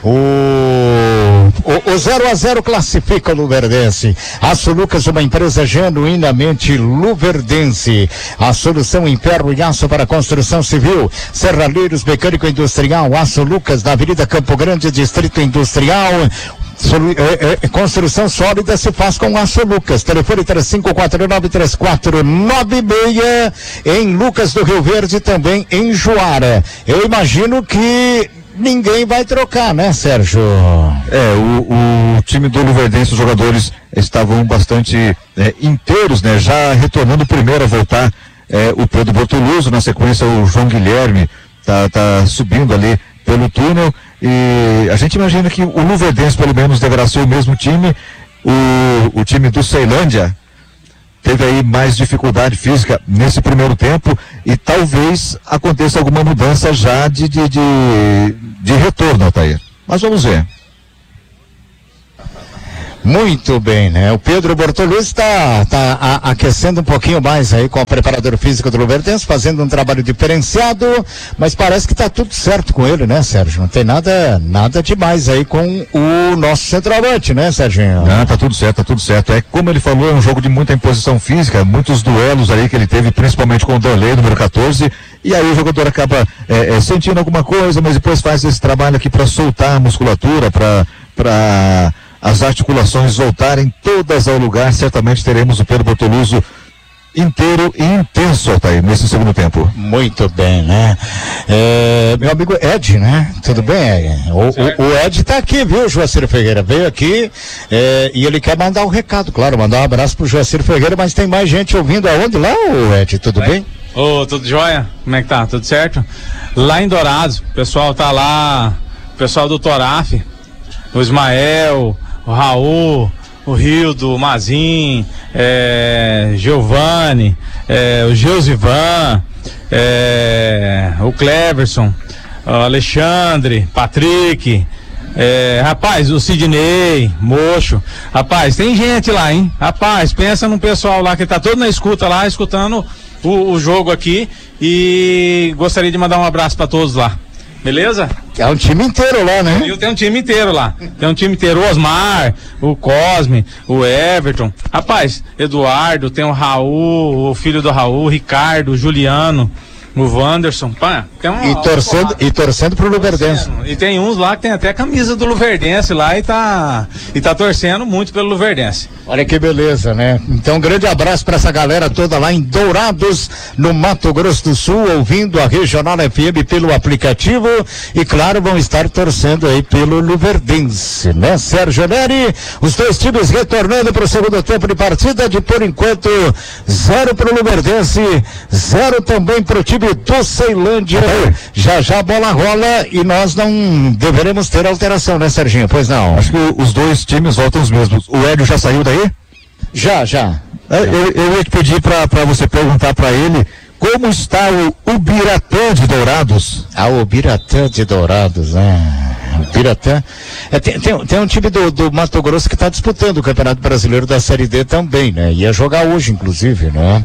O 0-0 classifica o Luverdense. Aço Lucas, uma empresa genuinamente luverdense. A solução em ferro e aço para construção civil. Serralheiros, mecânico industrial. Aço Lucas, na Avenida Campo Grande, Distrito Industrial. Construção sólida se faz com Aço Lucas. Telefone 3549-3496 em Lucas do Rio Verde, também em Juara. Eu imagino que ninguém vai trocar, né, Sérgio? O time do Luverdense, os jogadores estavam bastante inteiros, né? Já retornando primeiro a voltar o Pedro Bortoluso, na sequência o João Guilherme tá subindo ali pelo túnel, e a gente imagina que o Luverdense pelo menos deverá ser o mesmo time. O time do Ceilândia teve aí mais dificuldade física nesse primeiro tempo, e talvez aconteça alguma mudança já de retorno, Altair. Mas vamos ver. Muito bem, né? O Pedro Bortoluso está aquecendo um pouquinho mais aí com o preparador físico do Luverdense, fazendo um trabalho diferenciado, mas parece que está tudo certo com ele, né, Sérgio? Não tem nada demais aí com o nosso centroavante, né, Serginho? Não, tá tudo certo. É como ele falou, é um jogo de muita imposição física, muitos duelos ali que ele teve, principalmente com o Danley, número 14, e aí o jogador acaba sentindo alguma coisa, mas depois faz esse trabalho aqui para soltar a musculatura, para as articulações voltarem todas ao lugar. Certamente teremos o Pedro Bortoluso inteiro e intenso, Altair, nesse segundo tempo. Muito bem, né? Meu amigo Ed, né? Tudo bem? O Ed tá aqui, viu, Joacir Ferreira? Veio aqui e ele quer mandar um recado, claro, mandar um abraço pro Joacir Ferreira, mas tem mais gente ouvindo aonde lá, Ed? Tudo bem? Tudo jóia? Como é que tá? Tudo certo? Lá em Dourados, o pessoal tá lá, o pessoal do Toraf, o Ismael, o Raul, o Rildo, o Mazin, Giovanni, o Geosivan, o Cleverson, o Alexandre, Patrick, rapaz, o Sidney, Mocho, rapaz, tem gente lá, hein? Rapaz, pensa num pessoal lá que tá todo na escuta lá, escutando o jogo aqui, e gostaria de mandar um abraço para todos lá. Beleza? É um time inteiro lá, né? Tem um time inteiro lá. Tem um time inteiro, o Osmar, o Cosme, o Everton. Rapaz, Eduardo, tem o Raul, o filho do Raul, o Ricardo, o Juliano, o Wanderson. Pá, e torcendo pro Luverdense. E tem uns lá que tem até a camisa do Luverdense lá e tá torcendo muito pelo Luverdense. Olha que beleza, né? Então, um grande abraço para essa galera toda lá em Dourados, no Mato Grosso do Sul, ouvindo a Regional FM pelo aplicativo, e claro, vão estar torcendo aí pelo Luverdense, né, Sérgio Neri? Os dois times retornando para o segundo tempo de partida, de por enquanto 0 para o Luverdense, 0 também para o time do Ceilândia. Já a bola rola e nós não deveremos ter alteração, né, Serginho? Pois não. Acho que os dois times voltam os mesmos. O Hélio já saiu daí? Já. Eu ia te pedir para você perguntar para ele como está o Ubiratã de Dourados. O Ubiratã de Dourados, né? O Ubiratã. Tem um time do Mato Grosso que está disputando o Campeonato Brasileiro da Série D também, né? Ia jogar hoje, inclusive, né?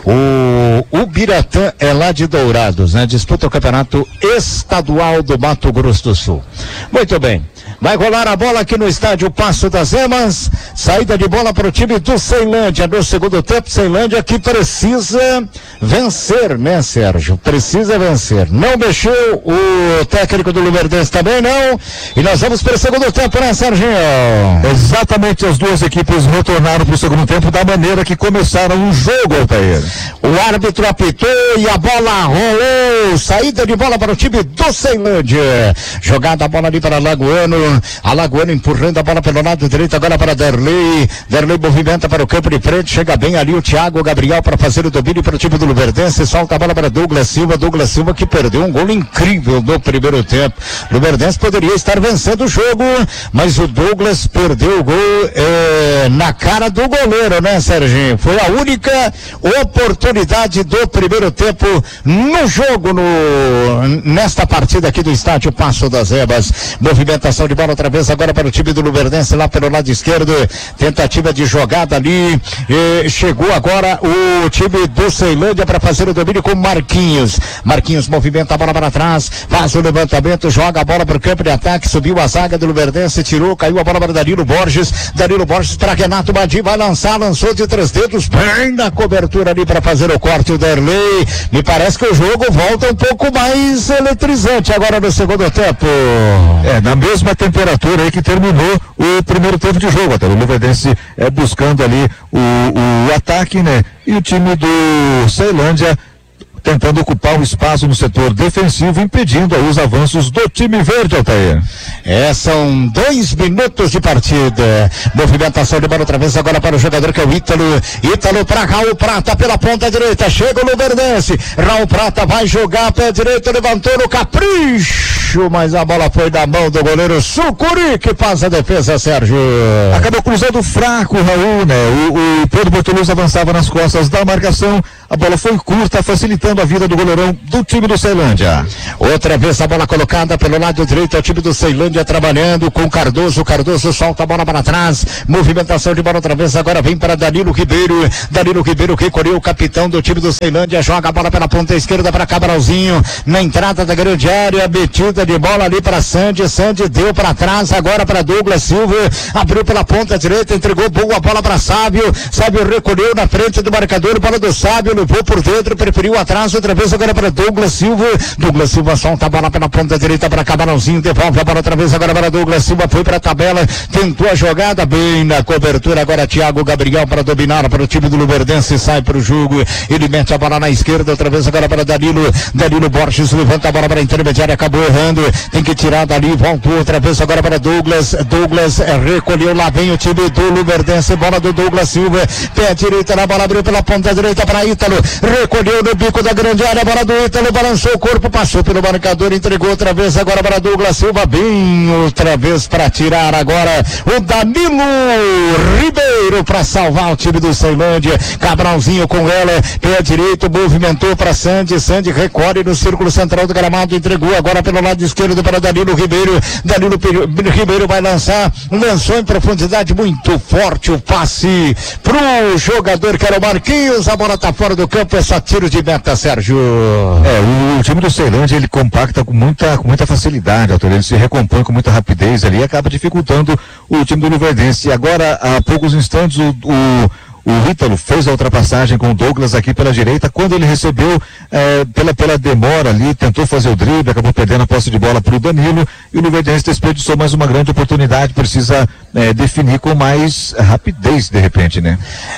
O Ubiratã é lá de Dourados, né? Disputa o Campeonato Estadual do Mato Grosso do Sul. Muito bem. Vai rolar a bola aqui no estádio Passo das Emas. Saída de bola para o time do Ceilândia no segundo tempo. Ceilândia que precisa vencer, né, Sérgio? Precisa vencer. Não mexeu o técnico do Luverdense também, não. E nós vamos para o segundo tempo, né, Serginho? Exatamente, as duas equipes retornaram para o segundo tempo da maneira que começaram o jogo, Altair. O árbitro apitou e a bola rolou. Saída de bola para o time do Ceilândia. Jogada a bola ali para Alagoano. Alagoano empurrando a bola pelo lado direito, agora para Derlei. Derlei movimenta para o campo de frente, chega bem ali o Thiago Gabriel para fazer o domínio para o time do Luverdense, solta a bola para Douglas Silva que perdeu um gol incrível no primeiro tempo. Luverdense poderia estar vencendo o jogo, mas o Douglas perdeu o gol na cara do goleiro, né, Serginho? Foi a única oportunidade do primeiro tempo no jogo, nesta partida aqui do estádio Passo das Emas. Movimentação de bola bola outra vez agora para o time do Luverdense lá pelo lado esquerdo, tentativa de jogada ali, chegou agora o time do Ceilândia para fazer o domínio com Marquinhos movimenta a bola para trás, faz o levantamento, joga a bola para o campo de ataque, subiu a zaga do Luverdense, tirou, caiu a bola para Danilo Borges para Renato Badi, vai lançar, lançou de 3 dedos, bem na cobertura ali para fazer o corte, o Derlei. Me parece que o jogo volta um pouco mais eletrizante agora no segundo tempo. Na mesma temperatura aí que terminou o primeiro tempo de jogo, até o Luverdense buscando ali o ataque, né? E o time do Ceilândia tentando ocupar um espaço no setor defensivo, impedindo aí os avanços do time verde, Altair. São 2 minutos de partida. Movimentação de bola outra vez agora para o jogador que é o Ítalo para Raul Prata pela ponta direita, chega o Luverdense, Raul Prata vai jogar pé direito, levantou no capricho, mas a bola foi da mão do goleiro Sucuri, que faz a defesa, Sérgio. Acabou cruzando fraco o Raul, né? O Pedro Bortoluz avançava nas costas da marcação, a bola foi curta, facilitando a vida do goleirão do time do Ceilândia. Outra vez a bola colocada pelo lado direito, é o time do Ceilândia trabalhando com Cardoso solta a bola para trás, movimentação de bola outra vez, agora vem para Danilo Ribeiro recolheu o capitão do time do Ceilândia, joga a bola pela ponta esquerda para Cabralzinho, na entrada da grande área, metida de bola ali para Sandy deu para trás, agora para Douglas Silva, abriu pela ponta direita, entregou boa bola para Sábio recolheu na frente do marcador, bola do Sábio, levou por dentro, preferiu atrás, outra vez agora para Douglas Silva solta a bola pela ponta direita para Cabralzinho, devolve a bola outra vez agora para Douglas Silva, foi para a tabela, tentou a jogada, bem na cobertura, agora Thiago Gabriel para dominar para o time do Luverdense, sai para o jogo, ele mete a bola na esquerda, outra vez agora para Danilo Borges, levanta a bola para a intermediária, acabou errando, tem que tirar dali, voltou outra vez agora para Douglas recolheu, lá vem o time do Luverdense, bola do Douglas Silva, pé direita na bola, abriu pela ponta direita para Ítalo, recolheu no bico da grande área, bola do Ítalo, balançou o corpo, passou pelo marcador, entregou outra vez agora para Douglas Silva, bem outra vez para tirar agora o Danilo Ribeiro para salvar o time do Ceilândia, Cabralzinho com ela, pé direito, movimentou para Sandy recolhe no círculo central do gramado, entregou agora pelo lado esquerdo para Danilo Ribeiro vai lançou em profundidade, muito forte o passe pro jogador que era o Marquinhos, a bola tá fora do campo, é só tiro de meta, Sérgio. O time do Ceilândia, ele compacta com muita facilidade, ele se recompõe com muita rapidez ali, acaba dificultando o time do Luverdense. E agora, há poucos instantes, o Ítalo fez a ultrapassagem com o Douglas aqui pela direita, quando ele recebeu pela demora ali, tentou fazer o drible, acabou perdendo a posse de bola para o Danilo, e o Luverdense desperdiçou mais uma grande oportunidade, precisa definir com mais rapidez de repente, né?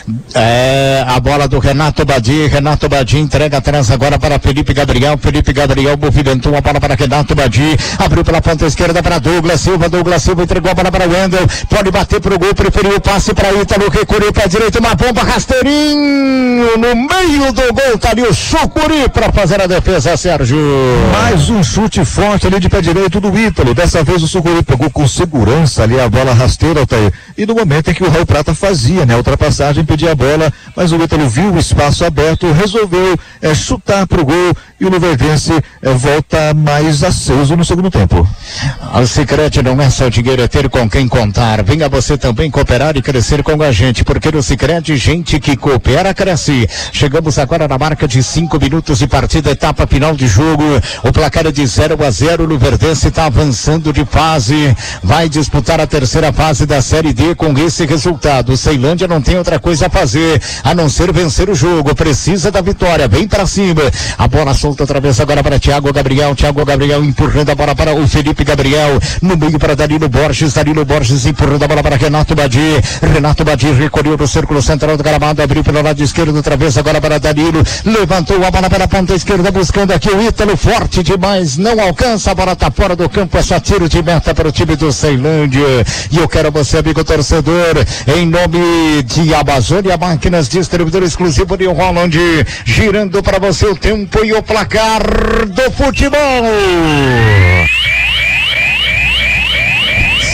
A bola do Renato Badi entrega atrás agora para Felipe Gabriel movimentou a bola para Renato Badi, abriu pela ponta esquerda para Douglas Silva entregou a bola para Wendel, pode bater pro gol, preferiu o passe para Ítalo, recolheu para a direita, uma bomba rasteirinho no meio do gol, tá ali o Sucuri para fazer a defesa, Sérgio. Mais um chute forte ali de pé direito do Ítalo, dessa vez o Sucuri pegou com segurança ali a bola rasteira, Altair, e no momento em que o Raul Prata fazia, né, a ultrapassagem, pedia a bola, mas o Ítalo viu o espaço aberto, resolveu chutar pro gol, e o Luverdense volta mais aceso no segundo tempo. O Sicredi não é só dinheiro, é ter com quem contar. Venha você também cooperar e crescer com a gente, porque no Sicredi, gente que coopera, cresce. Chegamos agora na marca de 5 minutos de partida, etapa final de jogo. O placar é de 0-0, o Luverdense está avançando de fase, vai disputar a terceira fase da Série D com esse resultado. O Ceilândia não tem outra coisa a fazer, a não ser vencer o jogo, precisa da vitória, vem para cima. A bola solta outra vez agora para Thiago Gabriel empurrando a bola para o Felipe Gabriel, no meio para Danilo Borges empurrando a bola para Renato Badi recolheu no círculo central do gramado, abriu pelo lado esquerdo outra vez agora para Danilo, levantou a bola pela ponta esquerda, buscando aqui o Ítalo, forte demais, não alcança, a bola tá fora do campo, é só tiro de meta para o time do Ceilândia. E eu quero você, amigo torcedor, em nome de Amazônia Máquinas, distribuidor exclusivo de Holland, girando para você o tempo e o placar do futebol.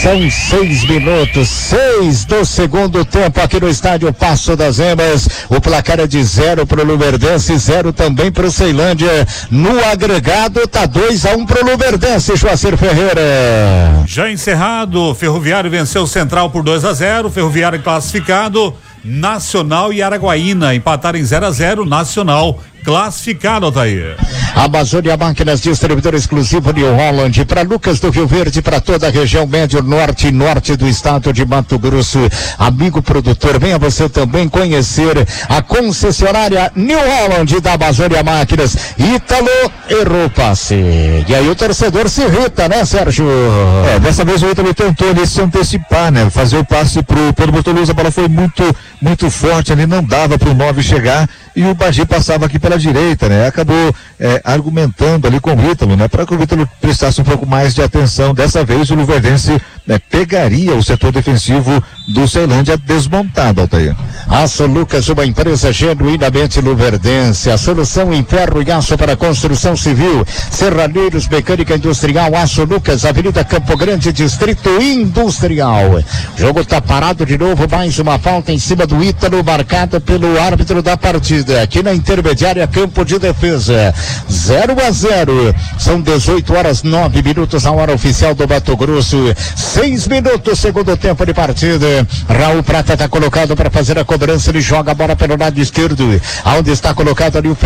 São 6 minutos, 6 do segundo tempo aqui no estádio Passo das Emas. O placar é de 0 pro Luverdense, 0 também pro Ceilândia. No agregado tá 2-1 pro Luverdense, Joacir Ferreira. Já encerrado, Ferroviário venceu o Central por 2-0, Ferroviário classificado. Nacional e Araguaína empataram em 0-0, Nacional classificado, Altair. Amazônia Máquinas, distribuidor exclusivo New Holland, para Lucas do Rio Verde, para toda a região médio, norte e norte do estado de Mato Grosso. Amigo produtor, venha você também conhecer a concessionária New Holland da Amazônia Máquinas. Ítalo errou o passe. E aí o torcedor se irrita, né, Sérgio? Dessa vez o Ítalo tentou ali se antecipar, né? Fazer o passe pro Pedro Bortoluz, a bola foi muito forte ali, não dava pro 9 chegar e o Bagé passava aqui pela direita, né? Acabou argumentando ali com o Ítalo, né? Para que o Ítalo prestasse um pouco mais de atenção. Dessa vez o Luverdense, né, pegaria o setor defensivo do Ceilândia desmontado, Altair. Aço Lucas, uma empresa genuinamente luverdense. A solução em ferro e aço para construção civil. Serraneiros, mecânica industrial, Aço Lucas, Avenida Campo Grande, Distrito Industrial. O jogo tá parado de novo, mais uma falta em cima do Ítalo, marcada pelo árbitro da partida. Aqui na intermediária, campo de defesa. 0-0. São 18h09, a hora oficial do Mato Grosso. 6 minutos, segundo tempo de partida. Raul Prata está colocado para fazer a cobrança. Ele joga a bola pelo lado esquerdo. Aonde está colocado ali o